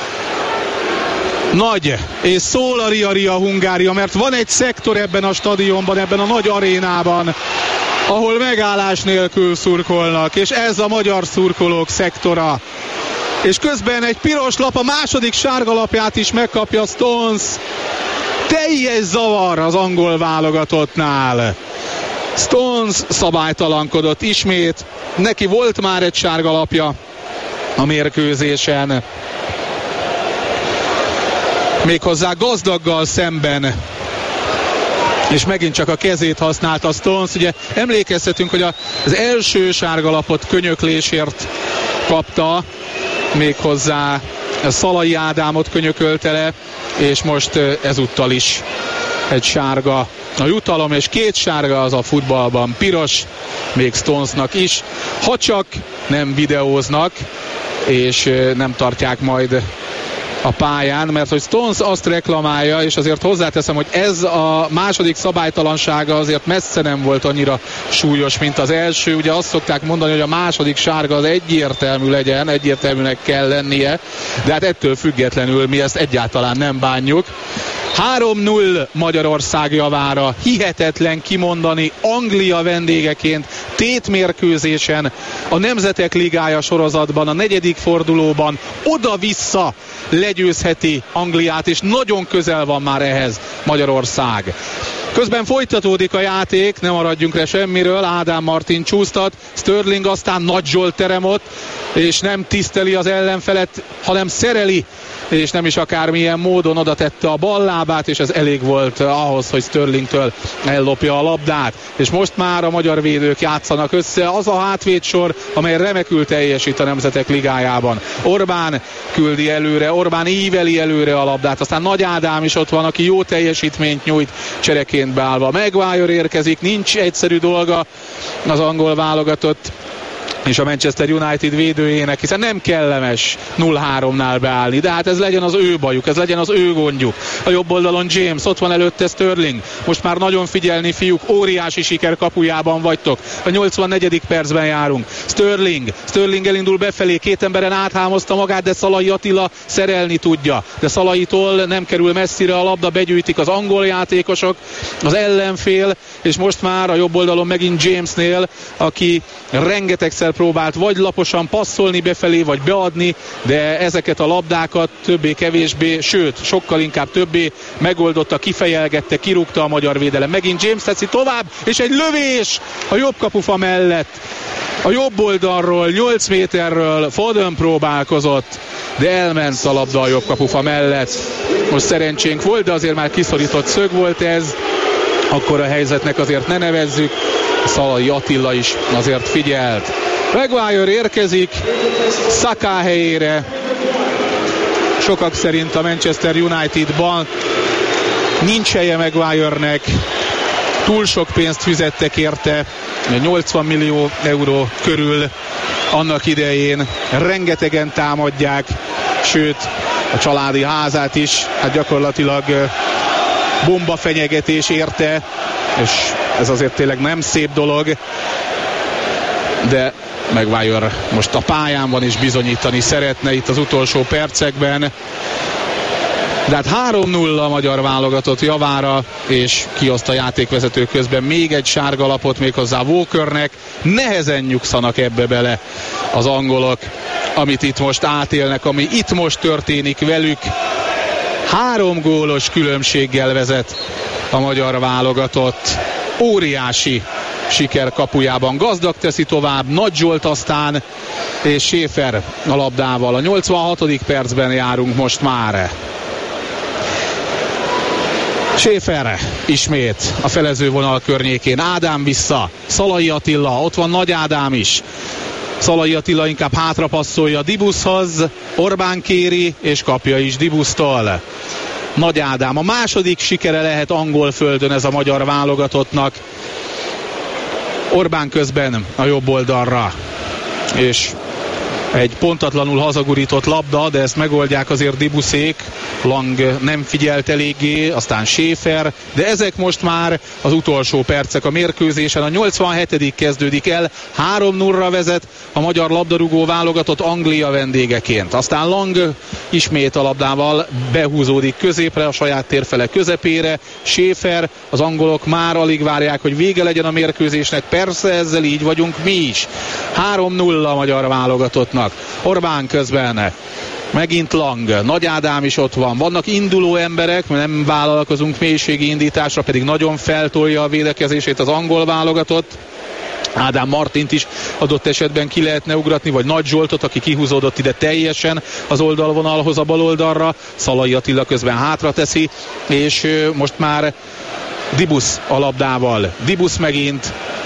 Nagy, és szól a Ria Hungária, mert van egy szektor ebben a stadionban, ebben a nagy arénában, ahol megállás nélkül szurkolnak, és ez a magyar szurkolók szektora. És közben egy piros lap, a második sárga lapját is megkapja Stones. Teljes zavar az angol válogatottnál. Stones szabálytalankodott ismét, neki volt már egy sárga lapja a mérkőzésen. Méghozzá Gazdaggal szemben, és megint csak a kezét használta Stones. Ugye emlékezhetünk, hogy az első sárgalapot könyöklésért kapta, méghozzá Szalai Ádámot könyökölte le, és most ezúttal is egy sárga a jutalom, és 2 sárga az a futballban, piros még Stonesnak is, ha csak nem videóznak, és nem tartják majd a pályán, mert hogy Stones azt reklamálja, és azért hozzáteszem, hogy ez a második szabálytalansága azért messze nem volt annyira súlyos, mint az első. Ugye azt szokták mondani, hogy a második sárga az egyértelmű legyen, egyértelműnek kell lennie, de hát ettől függetlenül mi ezt egyáltalán nem bánjuk. 3-0 Magyarország javára, hihetetlen kimondani, Anglia vendégeként tétmérkőzésen, a Nemzetek Ligája sorozatban, a negyedik fordulóban oda-vissza legyőzheti Angliát, és nagyon közel van már ehhez Magyarország. Közben folytatódik a játék, nem maradjunk le semmiről, Ádám Martin csúsztat, Sterling aztán Nagy Zsolt terem ott, és nem tiszteli az ellenfelet, hanem szereli, és nem is akármilyen módon oda tette a bal lábát, és ez elég volt ahhoz, hogy Sterlingtől ellopja a labdát. És most már a magyar védők játszanak össze, az a hátvédsor, amely remekül teljesít a Nemzetek Ligájában. Orbán küldi előre, Orbán íveli előre a labdát, aztán Nagy Ádám is ott van, aki jó teljesítményt nyújt csereként beállva. Maguire érkezik, nincs egyszerű dolga az angol válogatott és a Manchester United védőjének, hiszen nem kellemes 0-3-nál beállni, de hát ez legyen az ő bajuk, ez legyen az ő gondjuk. A jobb oldalon James, ott van előtte Sterling, most már nagyon figyelni fiúk, óriási siker kapujában vagytok, a 84. percben járunk. Sterling elindul befelé, két emberen áthámozta magát, de Szalai Attila szerelni tudja, de Szalaitól nem kerül messzire a labda, begyűjtik az angol játékosok, az ellenfél, és most már a jobb oldalon megint Jamesnél, aki rengetegszer próbált vagy laposan passzolni befelé, vagy beadni, de ezeket a labdákat többé-kevésbé, sőt, sokkal inkább többé megoldotta, kifejelgette, kirúgta a magyar védelem. Megint James teszi tovább, és egy lövés a jobb kapufa mellett. A jobb oldalról, 8 méterről Foden próbálkozott, de elment a labda a jobb kapufa mellett. Most szerencsénk volt, de azért már kiszorított szög volt ez. Akkor a helyzetnek azért ne nevezzük. Szalai Attila is azért figyelt. Maguire érkezik Saka helyére. Sokak szerint a Manchester Unitedban nincs helye Maguire-nek. Túl sok pénzt fizettek érte, 80 millió euró körül annak idején. Rengetegen támadják, sőt a családi házát is, hát gyakorlatilag bombafenyegetés érte, és ez azért tényleg nem szép dolog, de Maguire most a pályán van és bizonyítani szeretne itt az utolsó percekben. De hát 3-0 a magyar válogatott javára, és kioszt a játékvezető közben még egy sárga lapot, méghozzá Walkernek. Nehezen nyugszanak ebbe bele az angolok, amit itt most átélnek, ami itt most történik velük. 3 gólos különbséggel vezet a magyar válogatott. Óriási siker kapujában. Gazdag teszi tovább, Nagy Zsolt aztán, és Schäfer a labdával. A 86. percben járunk most már. Schäfer ismét a felezővonal környékén. Ádám vissza, Szalai Attila, ott van Nagy Ádám is. Szalai Attila inkább hátra passzolja Dibuszhoz, Orbán kéri, és kapja is Dibusztól. Nagy Ádám, a második sikere lehet angol földön ez a magyar válogatottnak. Orbán közben a jobb oldalra, és egy pontatlanul hazagurított labda, de ezt megoldják azért Dibuszék. Lang nem figyelt eléggé, aztán Schäfer, de ezek most már az utolsó percek a mérkőzésen. A 87. kezdődik el, 3-0-ra vezet a magyar labdarúgó válogatott Anglia vendégeként. Aztán Lang ismét a labdával behúzódik középre, a saját térfele közepére. Schäfer, az angolok már alig várják, hogy vége legyen a mérkőzésnek. Persze ezzel így vagyunk mi is. 3-0 a magyar válogatottnak. Orbán közben, megint Lang, Nagy Ádám is ott van. Vannak induló emberek, nem vállalkozunk mélységi indításra, pedig nagyon feltolja a védekezését az angol válogatott. Ádám Martint is adott esetben ki lehetne ugratni, vagy Nagy Zsoltot, aki kihúzódott ide teljesen az oldalvonalhoz a bal oldalra. Szalai Attila közben hátra teszi, és most már Dibusz a labdával. Dibusz megint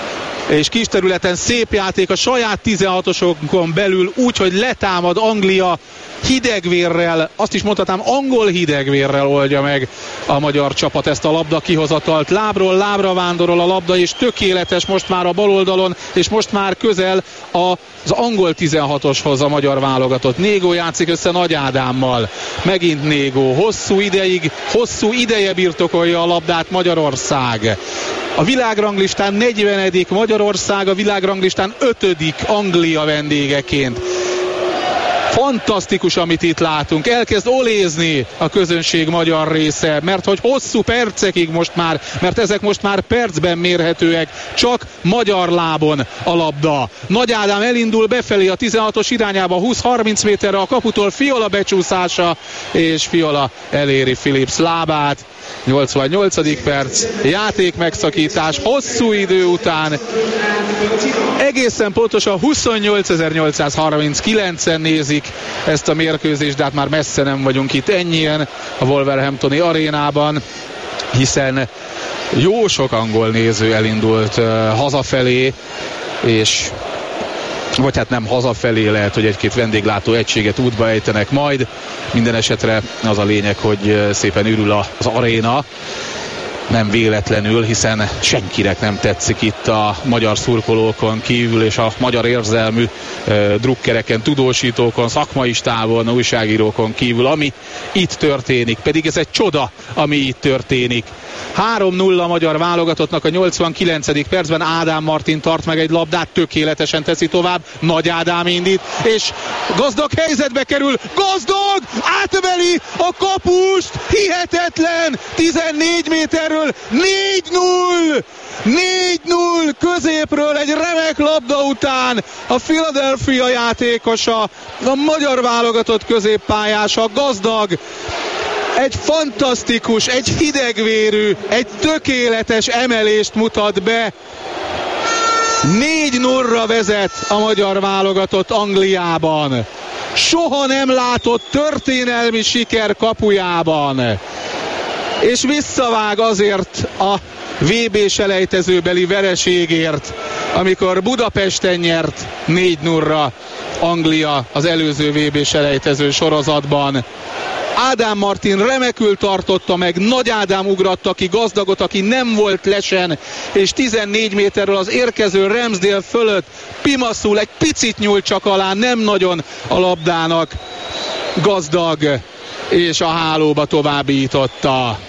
és kis területen szép játék a saját 16-osokon belül, úgy, hogy letámad Anglia hidegvérrel, azt is mondhatnám, angol hidegvérrel oldja meg a magyar csapat ezt a labda kihozatalt. Lábról lábra vándorol a labda, és tökéletes most már a bal oldalon, és most már közel az angol 16-oshoz a magyar válogatott. Négó játszik össze Nagy Ádámmal. Megint Négó. Hosszú ideje birtokolja a labdát Magyarország. A világranglistán 40. Magyarország, a világranglistán 5. Anglia vendégeként. Fantasztikus, amit itt látunk. Elkezd olézni a közönség magyar része, mert hogy hosszú percekig most már, mert ezek most már percben mérhetőek, csak magyar lábon a labda. Nagy Ádám elindul befelé a 16-os irányába, 20-30 méterre a kaputól, Fiola becsúszása, és Fiola eléri Phillips lábát. 88. perc, játék megszakítás hosszú idő után. Egészen pontosan 28.839-en nézik ezt a mérkőzést, de hát már messze nem vagyunk itt ennyien a Wolverhamptoni arénában, hiszen jó sok angol néző elindult hazafelé, és vagy hát nem hazafelé, lehet, hogy egy-két vendéglátó egységet útba ejtenek majd. Minden esetre az a lényeg, hogy szépen ürül az aréna. Nem véletlenül, hiszen senkinek nem tetszik itt a magyar szurkolókon kívül, és a magyar érzelmű drukkereken, tudósítókon, szakmai stábon, újságírókon kívül, ami itt történik. Pedig ez egy csoda, ami itt történik. 3-0 a magyar válogatottnak a 89. percben. Ádám Martin tart meg egy labdát, tökéletesen teszi tovább. Nagy Ádám indít, és Gazdag helyzetbe kerül. Gazdag átöveli a kapust, hihetetlen, 14 méterről, 4-0! 4-0 középről egy remek labda után a Philadelphia játékosa, a magyar válogatott középpályása, Gazdag egy fantasztikus, egy hidegvérű, egy tökéletes emelést mutat be. 4-0-ra vezet a magyar válogatott Angliában. Soha nem látott történelmi siker kapujában. És visszavág azért a VB-selejtezőbeli vereségért, amikor Budapesten nyert 4-0-ra Anglia az előző VB-selejtező sorozatban. Ádám Martin remekül tartotta meg, Nagy Ádám ugratta ki Gazdagot, aki nem volt lesen, és 14 méterről az érkező Ramsdale fölött pimaszul, egy picit nyúlt csak alá, nem nagyon a labdának Gazdag, és a hálóba továbbította.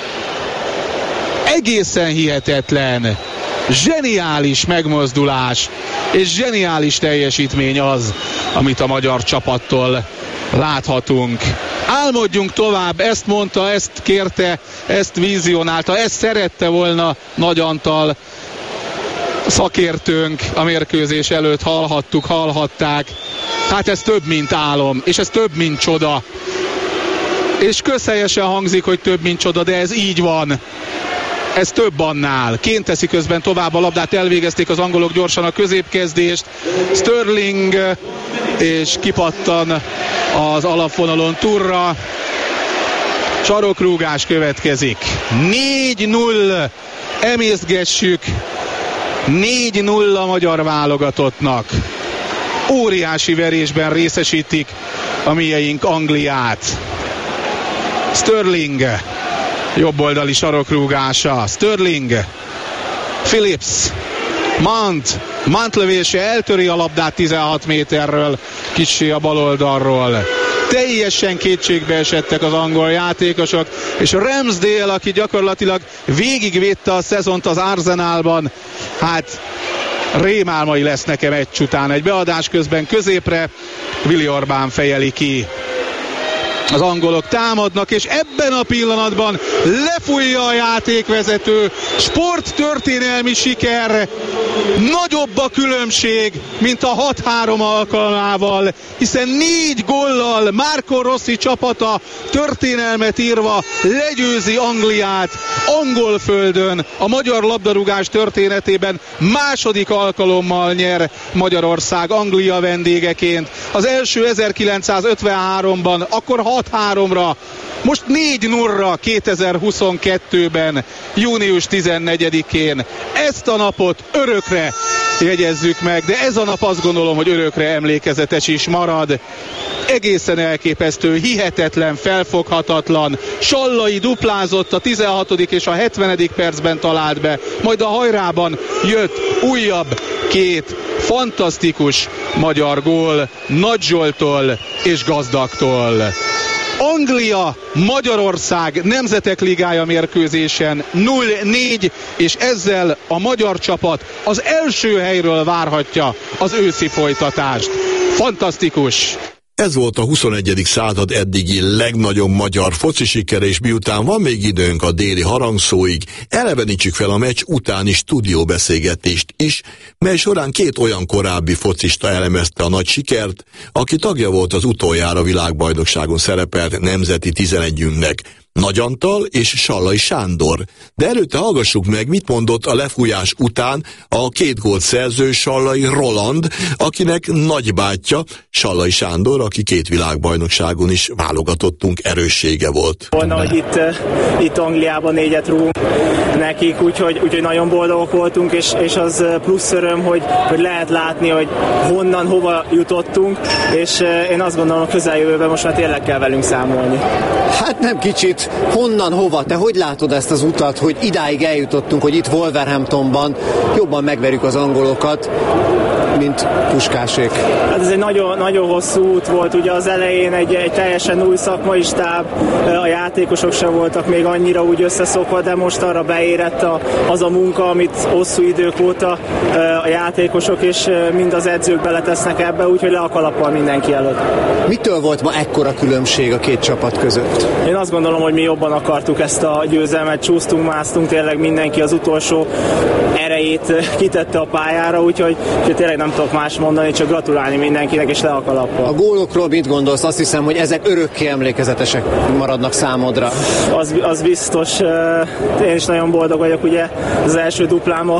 Egészen hihetetlen, zseniális megmozdulás, és zseniális teljesítmény az, amit a magyar csapattól láthatunk. Álmodjunk tovább, ezt mondta, ezt kérte, ezt vizionálta, ezt szerette volna Nagy Antal szakértőnk a mérkőzés előtt, hallhatták. Hát ez több, mint álom, és ez több, mint csoda. És közhelyesen hangzik, hogy több, mint csoda, de ez így van. Ez több annál. Kane teszi közben tovább a labdát, elvégezték az angolok gyorsan a középkezdést. Sterling, és kipattan az alapvonalon Turra. Sarokrúgás következik. 4-0. Emészgessük. 4-0 a magyar válogatottnak. Óriási verésben részesítik a mieink Angliát. Sterling. Jobboldali sarokrúgása. Sterling. Phillips. Mount lövése, eltöri a labdát 16 méterről, kissé a bal oldalról. Teljesen kétségbe esettek az angol játékosok, és Ramsdale, aki gyakorlatilag végigvédte a szezont az Arsenalban, hát rémálmai lesznek a meccs után. Egy beadás közben középre Willi Orbán fejeli ki. Az angolok támadnak, és ebben a pillanatban lefújja a játékvezető. Sporttörténelmi siker. Nagyobb a különbség, mint a 6-3 alkalmával, hiszen 4 góllal Marco Rossi csapata történelmet írva legyőzi Angliát angol földön. A magyar labdarúgás történetében második alkalommal nyer Magyarország Anglia vendégeként. Az első 1953-ban, akkor 6-3-ra, most 4-0-ra 2022-ben, június 14-én. Ezt a napot örökre jegyezzük meg, de ez a nap azt gondolom, hogy örökre emlékezetes is marad. Egészen elképesztő, hihetetlen, felfoghatatlan. Sallai duplázott, a 16. és a 70. percben talált be, majd a hajrában jött újabb két fantasztikus magyar gól Nagy Zsolttól és Gazdagtól. Anglia, Magyarország Nemzetek Ligája mérkőzésen 0-4, és ezzel a magyar csapat az első helyről várhatja az őszi folytatást. Fantasztikus! Ez volt a 21. század eddigi legnagyobb magyar foci sikere, és miután van még időnk a déli harangszóig, elevenítsük fel a meccs utáni stúdióbeszélgetést is, mely során két olyan korábbi focista elemezte a nagy sikert, aki tagja volt az utoljára világbajnokságon szerepelt nemzeti 11-ünknek, Nagy Antal és Sallai Sándor. De előtte hallgassuk meg, mit mondott a lefújás után a 2 gólt szerző Sallai Roland, akinek nagybátyja Sallai Sándor, aki 2 világbajnokságon is válogatottunk erőssége volt. Volna, hogy itt Angliában 4-et rúgunk nekik, úgyhogy nagyon boldogok voltunk, és az plusz öröm, hogy lehet látni, hogy honnan, hova jutottunk, és én azt gondolom, a közeljövőben most már tényleg kell velünk számolni. Hát nem kicsit. Honnan, hova? Te hogy látod ezt az utat, hogy idáig eljutottunk, hogy itt Wolverhamptonban jobban megverjük az angolokat, mint Puskásék? Hát ez egy nagyon, nagyon hosszú út volt, ugye az elején egy teljesen új szakmai stáb, a játékosok sem voltak még annyira úgy összeszokva, de most arra beérett az a munka, amit hosszú idők óta a játékosok és mind az edzők beletesznek ebbe, úgyhogy le a kalappal mindenki előtt. Mitől volt ma ekkora különbség a két csapat között? Én azt gondolom, hogy mi jobban akartuk ezt a győzelmet, csúsztunk, másztunk, tényleg mindenki az utolsó erejét kitette a pályára, úgyhogy tényleg nem tudok más mondani, csak gratulálni mindenkinek, és le a kalappal. A gólokról mit gondolsz? Azt hiszem, hogy ezek örökké emlékezetesek maradnak számodra. Az biztos. Én is nagyon boldog vagyok, ugye az első duplám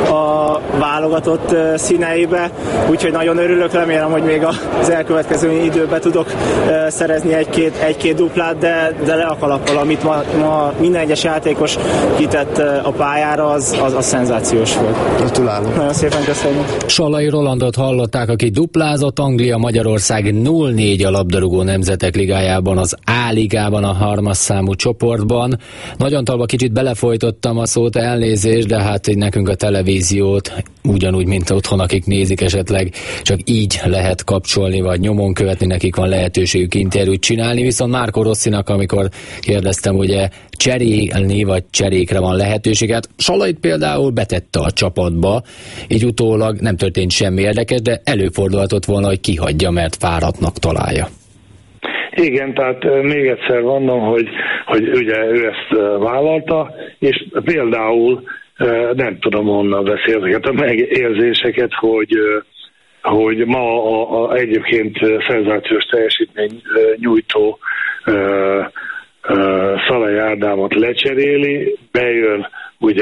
a válogatott színeibe, úgyhogy nagyon örülök, remélem, hogy még az elkövetkező időben tudok szerezni egy-két duplát, de le a kalappal, amit ma minden egyes játékos kitett a pályára, az szenzációs volt. Gratulálok. Nagyon szépen köszönjük. Sallai Rolandot hallották, aki duplázott. Anglia, Magyarország 0-4 a labdarúgó Nemzetek Ligájában, az A-ligában, a 3. számú csoportban. Nagy Antalba kicsit belefolytottam a szót, elnézést, de hát nekünk a televíziót ugyanúgy, mint otthon, akik nézik, esetleg csak így lehet kapcsolni, vagy nyomon követni, nekik van lehetőségük interjút csinálni, viszont Márko Rossinak, amikor kérdeztem, ugye cserélni, vagy cserékre van lehetőség, hát Sallait például betette a csapatba, így utólag nem történt semmi érdekes, de előfordulhatott volna, hogy kihagyja, mert fáradtnak találja. Igen, tehát még egyszer mondom, hogy ugye ő ezt vállalta, és például nem tudom honnan veszi ezeket a megérzéseket, hogy ma egyébként szenzációs teljesítmény nyújtó Szalai Ádámot lecseréli, bejön ugye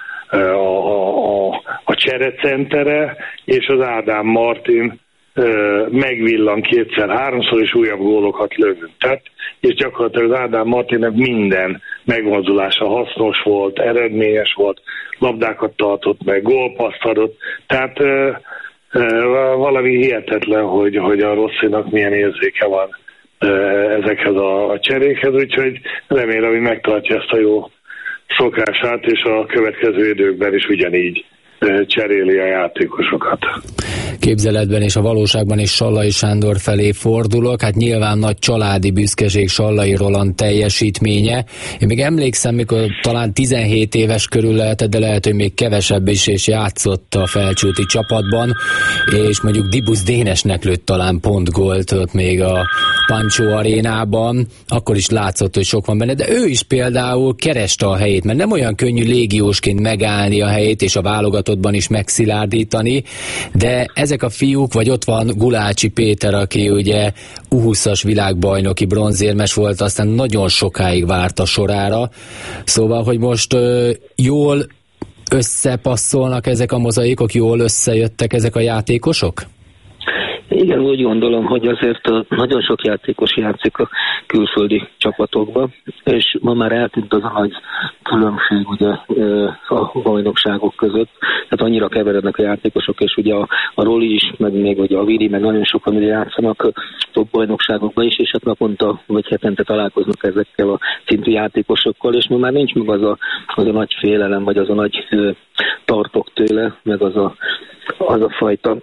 a cserecentere, és az Ádám Martin megvillan 2-3-szor, és újabb gólokat lövünk. Tehát, és gyakorlatilag az Ádám Martinnek minden megmozdulása hasznos volt, eredményes volt, labdákat tartott meg, gólpasszt adott. Tehát valami hihetetlen, hogy a Rossinak milyen érzéke van ezekhez a cserékhez, úgyhogy remélem, hogy megtartja ezt a jó szokását, és a következő időkben is ugyanígy cseréli a játékosokat. Képzeletben és a valóságban is Sallai Sándor felé fordulok, hát nyilván nagy családi büszkeség Sallai Roland teljesítménye. Én még emlékszem, mikor talán 17 éves körül lehetett, de lehet, hogy még kevesebb is, és játszott a Felcsúti csapatban, és mondjuk Dibusz Dénesnek lőtt talán pontgólt ott még a Pancsó arénában, akkor is látszott, hogy sok van benne, de ő is például kereste a helyét, mert nem olyan könnyű légiósként megállni a helyét, és a válogatottban is megszilárdítani, de ezek a fiúk, vagy ott van Gulácsi Péter, aki ugye U20-as világbajnoki bronzérmes volt, aztán nagyon sokáig várt a sorára, szóval, hogy most jól összepasszolnak ezek a mozaikok, jól összejöttek ezek a játékosok? Igen, úgy gondolom, hogy azért nagyon sok játékos játszik a külföldi csapatokba, és ma már eltűnt az a nagy különbség ugye a bajnokságok között. Tehát annyira keverednek a játékosok, és ugye a Roli is, meg még ugye a Vili, meg nagyon sokan ugye játszanak top bajnokságokba is, és hát naponta vagy hetente találkoznak ezekkel a szintű játékosokkal, és ma már nincs meg az a nagy félelem, vagy az a nagy tartok tőle, meg az a fajta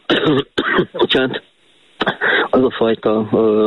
az a fajta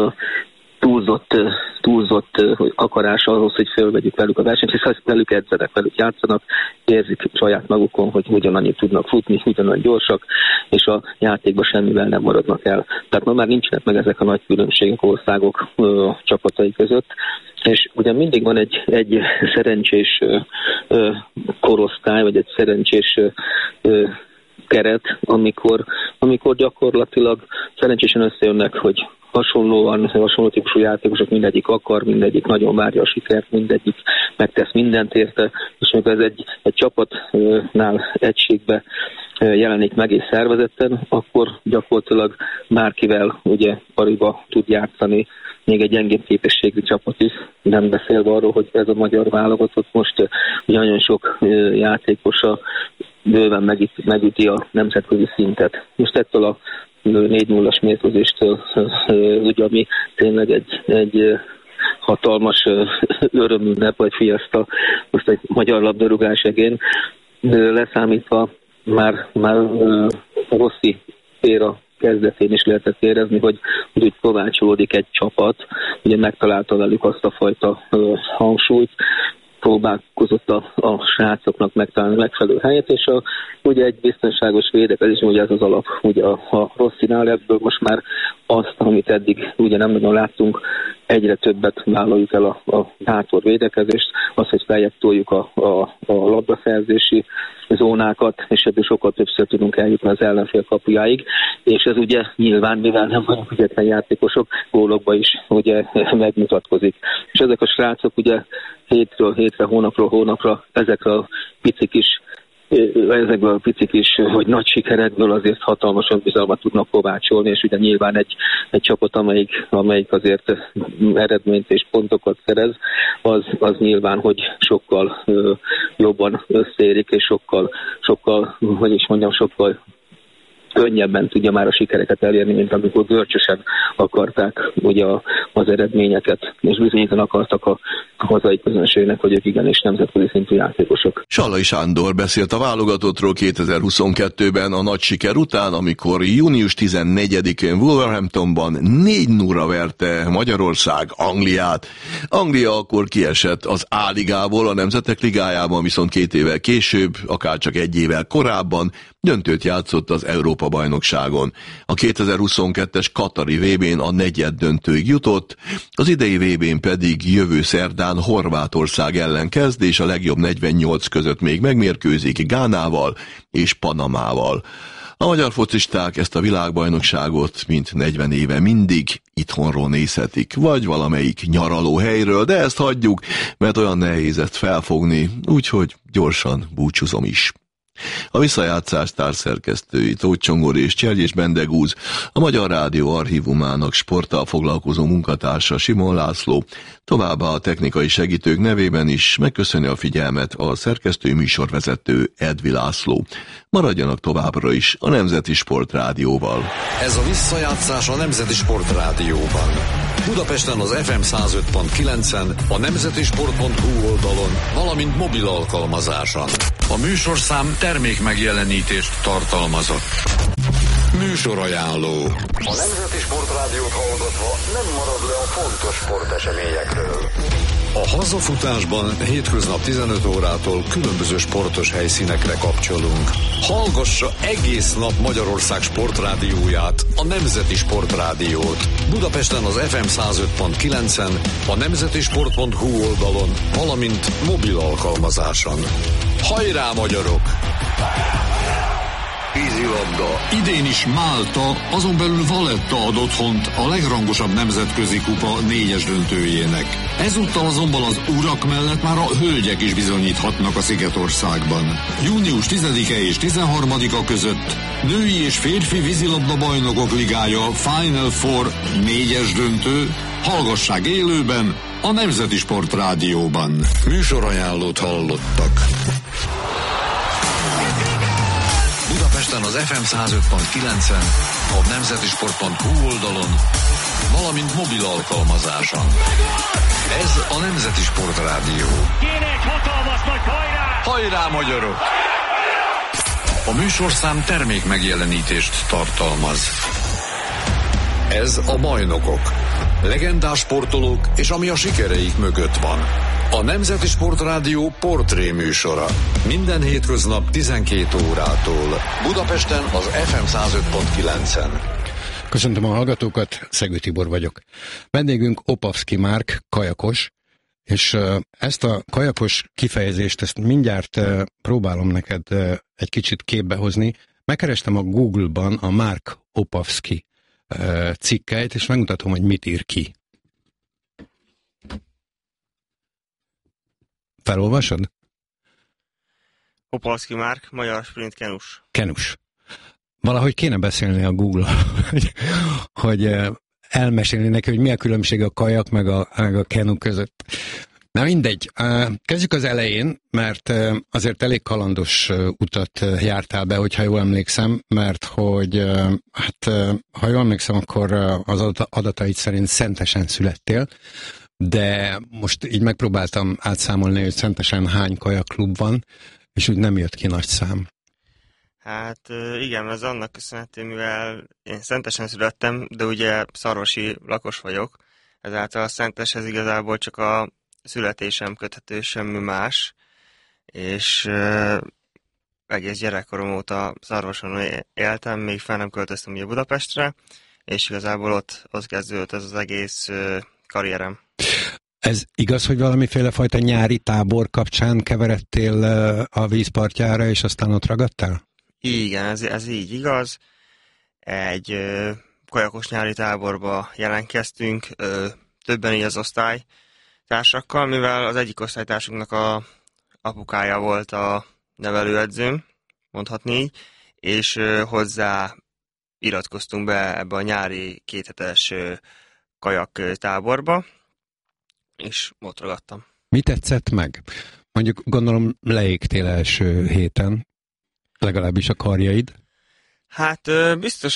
túlzott akarás ahhoz, hogy fölvegyük velük a versenyt, hiszen velük edzenek, velük játszanak, érzik saját magukon, hogy ugyanannyit tudnak futni, ugyanannyi gyorsak, és a játékban semmivel nem maradnak el. Tehát ma már nincsenek meg ezek a nagy különbségek országok csapatai között, és ugye mindig van egy szerencsés korosztály, vagy egy szerencsés keret, amikor gyakorlatilag szerencsésen összejönnek, hogy hasonló típusú játékosok, mindegyik akar, mindegyik nagyon várja a sikert, mindegyik megtesz mindent érte, és amikor ez egy csapatnál egységbe jelenik meg és szervezetten, akkor gyakorlatilag bárkivel ugye pariba tud játszani, még egy gyengébb képességű csapat is, nem beszélve arról, hogy ez a magyar válogatott most ugye nagyon sok játékosa bőven megüti a nemzetközi szintet. Most ettől a 4-0-as mérkőzéstől, ugye, ami tényleg egy hatalmas örömünnep, vagy fiaszta, most egy magyar labdarúgás egén, leszámítva már a Rossi éra kezdetén is lehetett érezni, hogy úgy kovácsolódik egy csapat, ugye megtalálta velük azt a fajta hangsúlyt, próbálkozott a srácoknak megtalálni megfelelő helyet, és ugye egy biztonságos védekezés, ugye ez az alap, ugye a Rossinál ebből most már azt, amit eddig ugye nem nagyon láttunk, egyre többet vállaljuk el a bátor védekezést, az, hogy feljebb toljuk a labdaszerzési zónákat, és ebből sokkal többször tudunk eljutni az ellenfél kapujáig, és ez ugye nyilván, mivel nem vagyunk ügyetlen játékosok, gólokba is ugye megmutatkozik. És ezek a srácok ugye hétről hétre, hónapról hónapra ezekről a pici kis, hogy nagy sikerekből azért hatalmas önbizalmat tudnak kovácsolni, és ugye nyilván egy csapat, amelyik azért eredményt és pontokat szerez, az nyilván, hogy sokkal jobban összeérik, és sokkal könnyebben tudja már a sikereket elérni, mint amikor görcsösen akarták ugye az eredményeket, és bizonyítani akartak a hazai közönségnek, hogy ők igenis nemzetközi szintű játékosok. Sallai Sándor beszélt a válogatottról 2022-ben a nagy siker után, amikor június 14-én Wolverhamptonban 4-0-ra verte Magyarország Angliát. Anglia akkor kiesett az A-ligából, a Nemzetek Ligájában viszont 2 évvel később, akár csak 1 évvel korábban döntőt játszott az Európa-bajnokságon. A 2022-es katari VB-n a negyeddöntőig jutott, az idei VB-n pedig jövő szerdán Horvátország ellen kezd, és a legjobb 48 között még megmérkőzik Gánával és Panamával. A magyar focisták ezt a világbajnokságot mint 40 éve mindig itthonról nézhetik, vagy valamelyik nyaralóhelyről, de ezt hagyjuk, mert olyan nehéz ezt felfogni, úgyhogy gyorsan búcsúzom is. A visszajátszás társszerkesztői Tóth Csongor és Csergyés Bendegúz, a Magyar Rádió archívumának sporttal foglalkozó munkatársa Simon László, továbbá a technikai segítők nevében is megköszöni a figyelmet a szerkesztő műsorvezető Edvi László. Maradjanak továbbra is a Nemzeti Sport Rádióval. Ez a visszajátszás a Nemzeti Sport Rádióban. Budapesten az FM 105.9-en, a nemzetisport.hu oldalon, valamint mobil alkalmazáson. A műsorszám termékmegjelenítést tartalmazott. Műsorajánló. A Nemzeti Sport Rádiót hallgatva nem marad le a fontos sporteseményekről. A hazafutásban hétköznap 15 órától különböző sportos helyszínekre kapcsolunk. Hallgassa egész nap Magyarország sportrádióját, a Nemzeti Sport Rádiót. Budapesten az FM 105.9-en, a nemzetisport.hu oldalon, valamint mobil alkalmazáson. Hajrá, magyarok! Vízilabda. Idén is Málta, azon belül Valletta ad otthont a legrangosabb nemzetközi kupa 4-es döntőjének. Ezúttal azonban az urak mellett már a hölgyek is bizonyíthatnak a Szigetországban. Június 10-e és 13-a között női és férfi vízilabda bajnokok ligája Final Four 4-es döntő. Hallgassák élőben a Nemzeti Sport Rádióban. Műsorajánlót hallottak. Budapesten az FM 105.9-en, a nemzetisport.hu oldalon, valamint mobil alkalmazáson. Ez a Nemzeti Sport Rádió. Kéne egy hatalmas nagy hajrá! Hajrá, magyarok! A műsorszám termék megjelenítést tartalmaz. Ez a Bajnokok. Legendás sportolók és ami a sikereik mögött van. A Nemzeti Sport Rádió portré műsora. Minden hétköznap 12 órától. Budapesten az FM 105.9-en. Köszöntöm a hallgatókat, Szegő Tibor vagyok. Vendégünk Opavszky Márk, kajakos, és ezt a kajakos kifejezést, ezt mindjárt próbálom neked egy kicsit képbe hozni. Megkerestem a Google-ban a Márk Opavszky cikkeit, és megmutatom, hogy mit ír ki. Felolvasod? Opavszky Márk, magyar sprint kenus. Kenus. Valahogy kéne beszélni a Google, hogy elmesélni neki, hogy mi a különbség a kajak meg a kenu között. Na mindegy. Kezdjük az elején, mert azért elég kalandos utat jártál be, hogyha jól emlékszem, mert hogy, hát, ha jól emlékszem, akkor az adataid szerint Szentesen születtél, de most így megpróbáltam átszámolni, hogy Szentesen hány kajakklub van, és úgy nem jött ki nagy szám. Hát igen, ez annak köszönhető, mivel én Szentesen születtem, de ugye szarvasi lakos vagyok, ezáltal a Szenteshez igazából csak a születésem köthető, semmi más, és egész gyerekkorom óta Szarvason éltem, még fel nem költöztem ugye Budapestre, és igazából ott kezdődött ez az egész karrierem. Ez igaz, hogy valamiféle fajta nyári tábor kapcsán keveredtél a vízpartjára, és aztán ott ragadtál? Igen, ez így igaz. Egy kajakos nyári táborba jelentkeztünk, többen így az osztálytársakkal, mivel az egyik osztálytársunknak a apukája volt a nevelőedzőm, mondhatni így, és hozzá iratkoztunk be ebbe a nyári kéthetes kajak táborba, és ott ragadtam. Mi tetszett meg? Mondjuk gondolom leégtél első héten, legalábbis a karjaid. Hát biztos,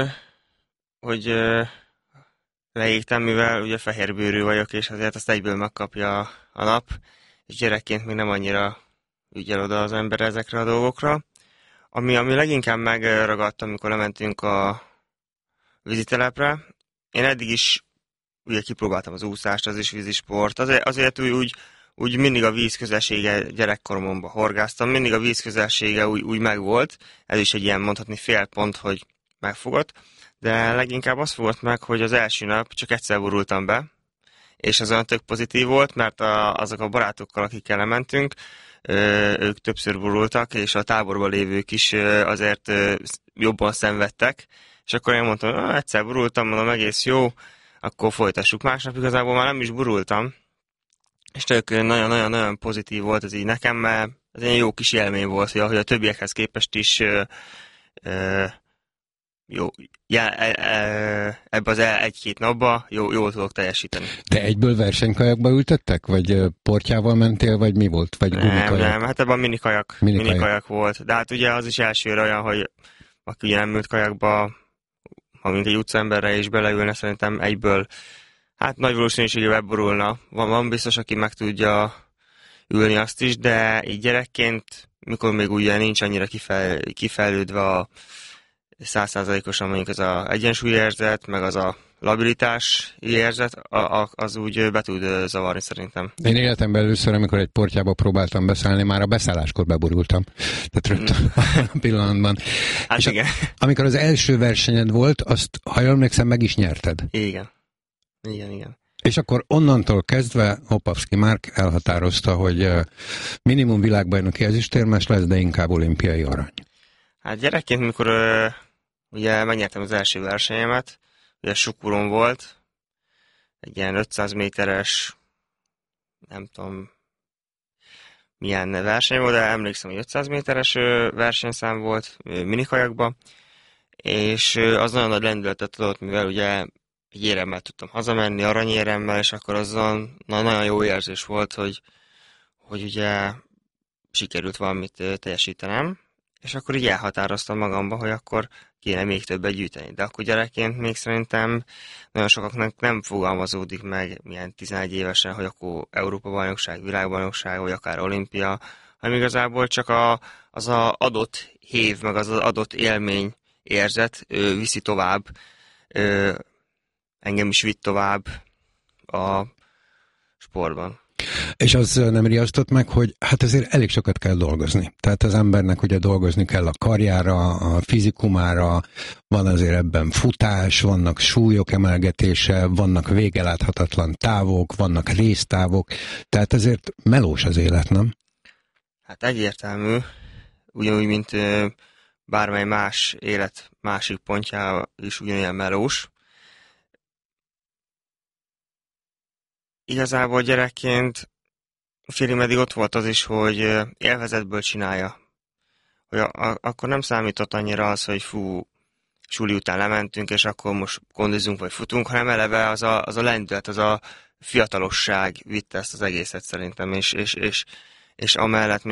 hogy leégtem, mivel ugye fehérbőrű vagyok, és azért azt egyből megkapja a nap, és gyerekként még nem annyira ügyel oda az ember ezekre a dolgokra. Ami leginkább megragadtam, amikor lementünk a vízitelepre, én eddig is ugye kipróbáltam az úszást, az is vízisport, azért úgy mindig a víz közelsége gyerekkoromban horgáztam, mindig a víz közelsége úgy megvolt, ez is egy ilyen mondhatni félpont, hogy megfogott, de leginkább azt fogott meg, hogy az első nap csak egyszer borultam be, és az olyan tök pozitív volt, mert azok a barátokkal, akikkel lementünk, ők többször borultak, és a táborban lévők is azért jobban szenvedtek, és akkor én mondtam, egyszer borultam, mondom, egész jó, akkor folytassuk. Másnap igazából már nem is borultam, és tök nagyon-nagyon pozitív volt ez így nekem, mert ez egy jó kis élmény volt, hogy a többiekhez képest is jó, ebbe az egy-két napba jól tudok teljesíteni. De egyből versenykajakba ültettek? Vagy portyával mentél, vagy mi volt? Vagy gumikajak? Nem, hát ebben minikajak volt. De hát ugye az is elsőre olyan, hogy aki ugye nem ült kajakba, ha mint egy utcaemberre is beleülne, szerintem egyből, hát nagy valószínűséggel beborulna. Van biztos, aki meg tudja ülni azt is, de így gyerekként, mikor még ugye nincs annyira kifejlődve a 100%-osan mondjuk ez az egyensúlyérzet, meg az a labilitás érzet, az úgy be tud zavarni szerintem. Én életemben először, amikor egy portyába próbáltam beszállni, már a beszálláskor beborultam. Tehát rögtön a pillanatban. Hát és igen. Amikor az első versenyed volt, azt, ha jól emlékszem, meg is nyerted. Igen. És akkor onnantól kezdve Opavszky Márk elhatározta, hogy minimum világbajnoki ezüstérmes lesz, de inkább olimpiai arany. Hát gyerekként, mikor ugye megnyertem az első versenyemet, ugye Sukuron volt, egy ilyen 500 méteres, nem tudom milyen verseny volt, de emlékszem, hogy 500 méteres versenyszám volt minikajakba, és az nagyon nagy lendületet adott, mivel ugye egy éremmel tudtam hazamenni, aranyéremmel, és akkor azon nagyon jó érzés volt, hogy ugye sikerült valamit teljesítenem, és akkor így elhatároztam magamba, hogy akkor kéne még többet gyűjteni. De akkor gyerekként még szerintem nagyon sokaknak nem fogalmazódik meg milyen 11 évesen, hogy akkor Európa-bajnokság, világbajnokság, vagy akár olimpia, hanem igazából csak az adott hév, meg az adott élmény érzet viszi tovább, engem is vitt tovább a sportban. És az nem riasztott meg, hogy hát azért elég sokat kell dolgozni. Tehát az embernek ugye dolgozni kell a karjára, a fizikumára, van azért ebben futás, vannak súlyok emelgetése, vannak végeláthatatlan távok, vannak résztávok, tehát ezért melós az élet, nem? Hát egyértelmű, ugyanúgy, mint bármely más élet másik pontja is ugyanilyen melós. Igazából gyerekként félig meddig ott volt az is, hogy élvezetből csinálja. Hogy akkor nem számított annyira az, hogy suli után lementünk, és akkor most kondizunk vagy futunk, hanem eleve az a lendület, az a fiatalosság vitte ezt az egészet szerintem, és amellett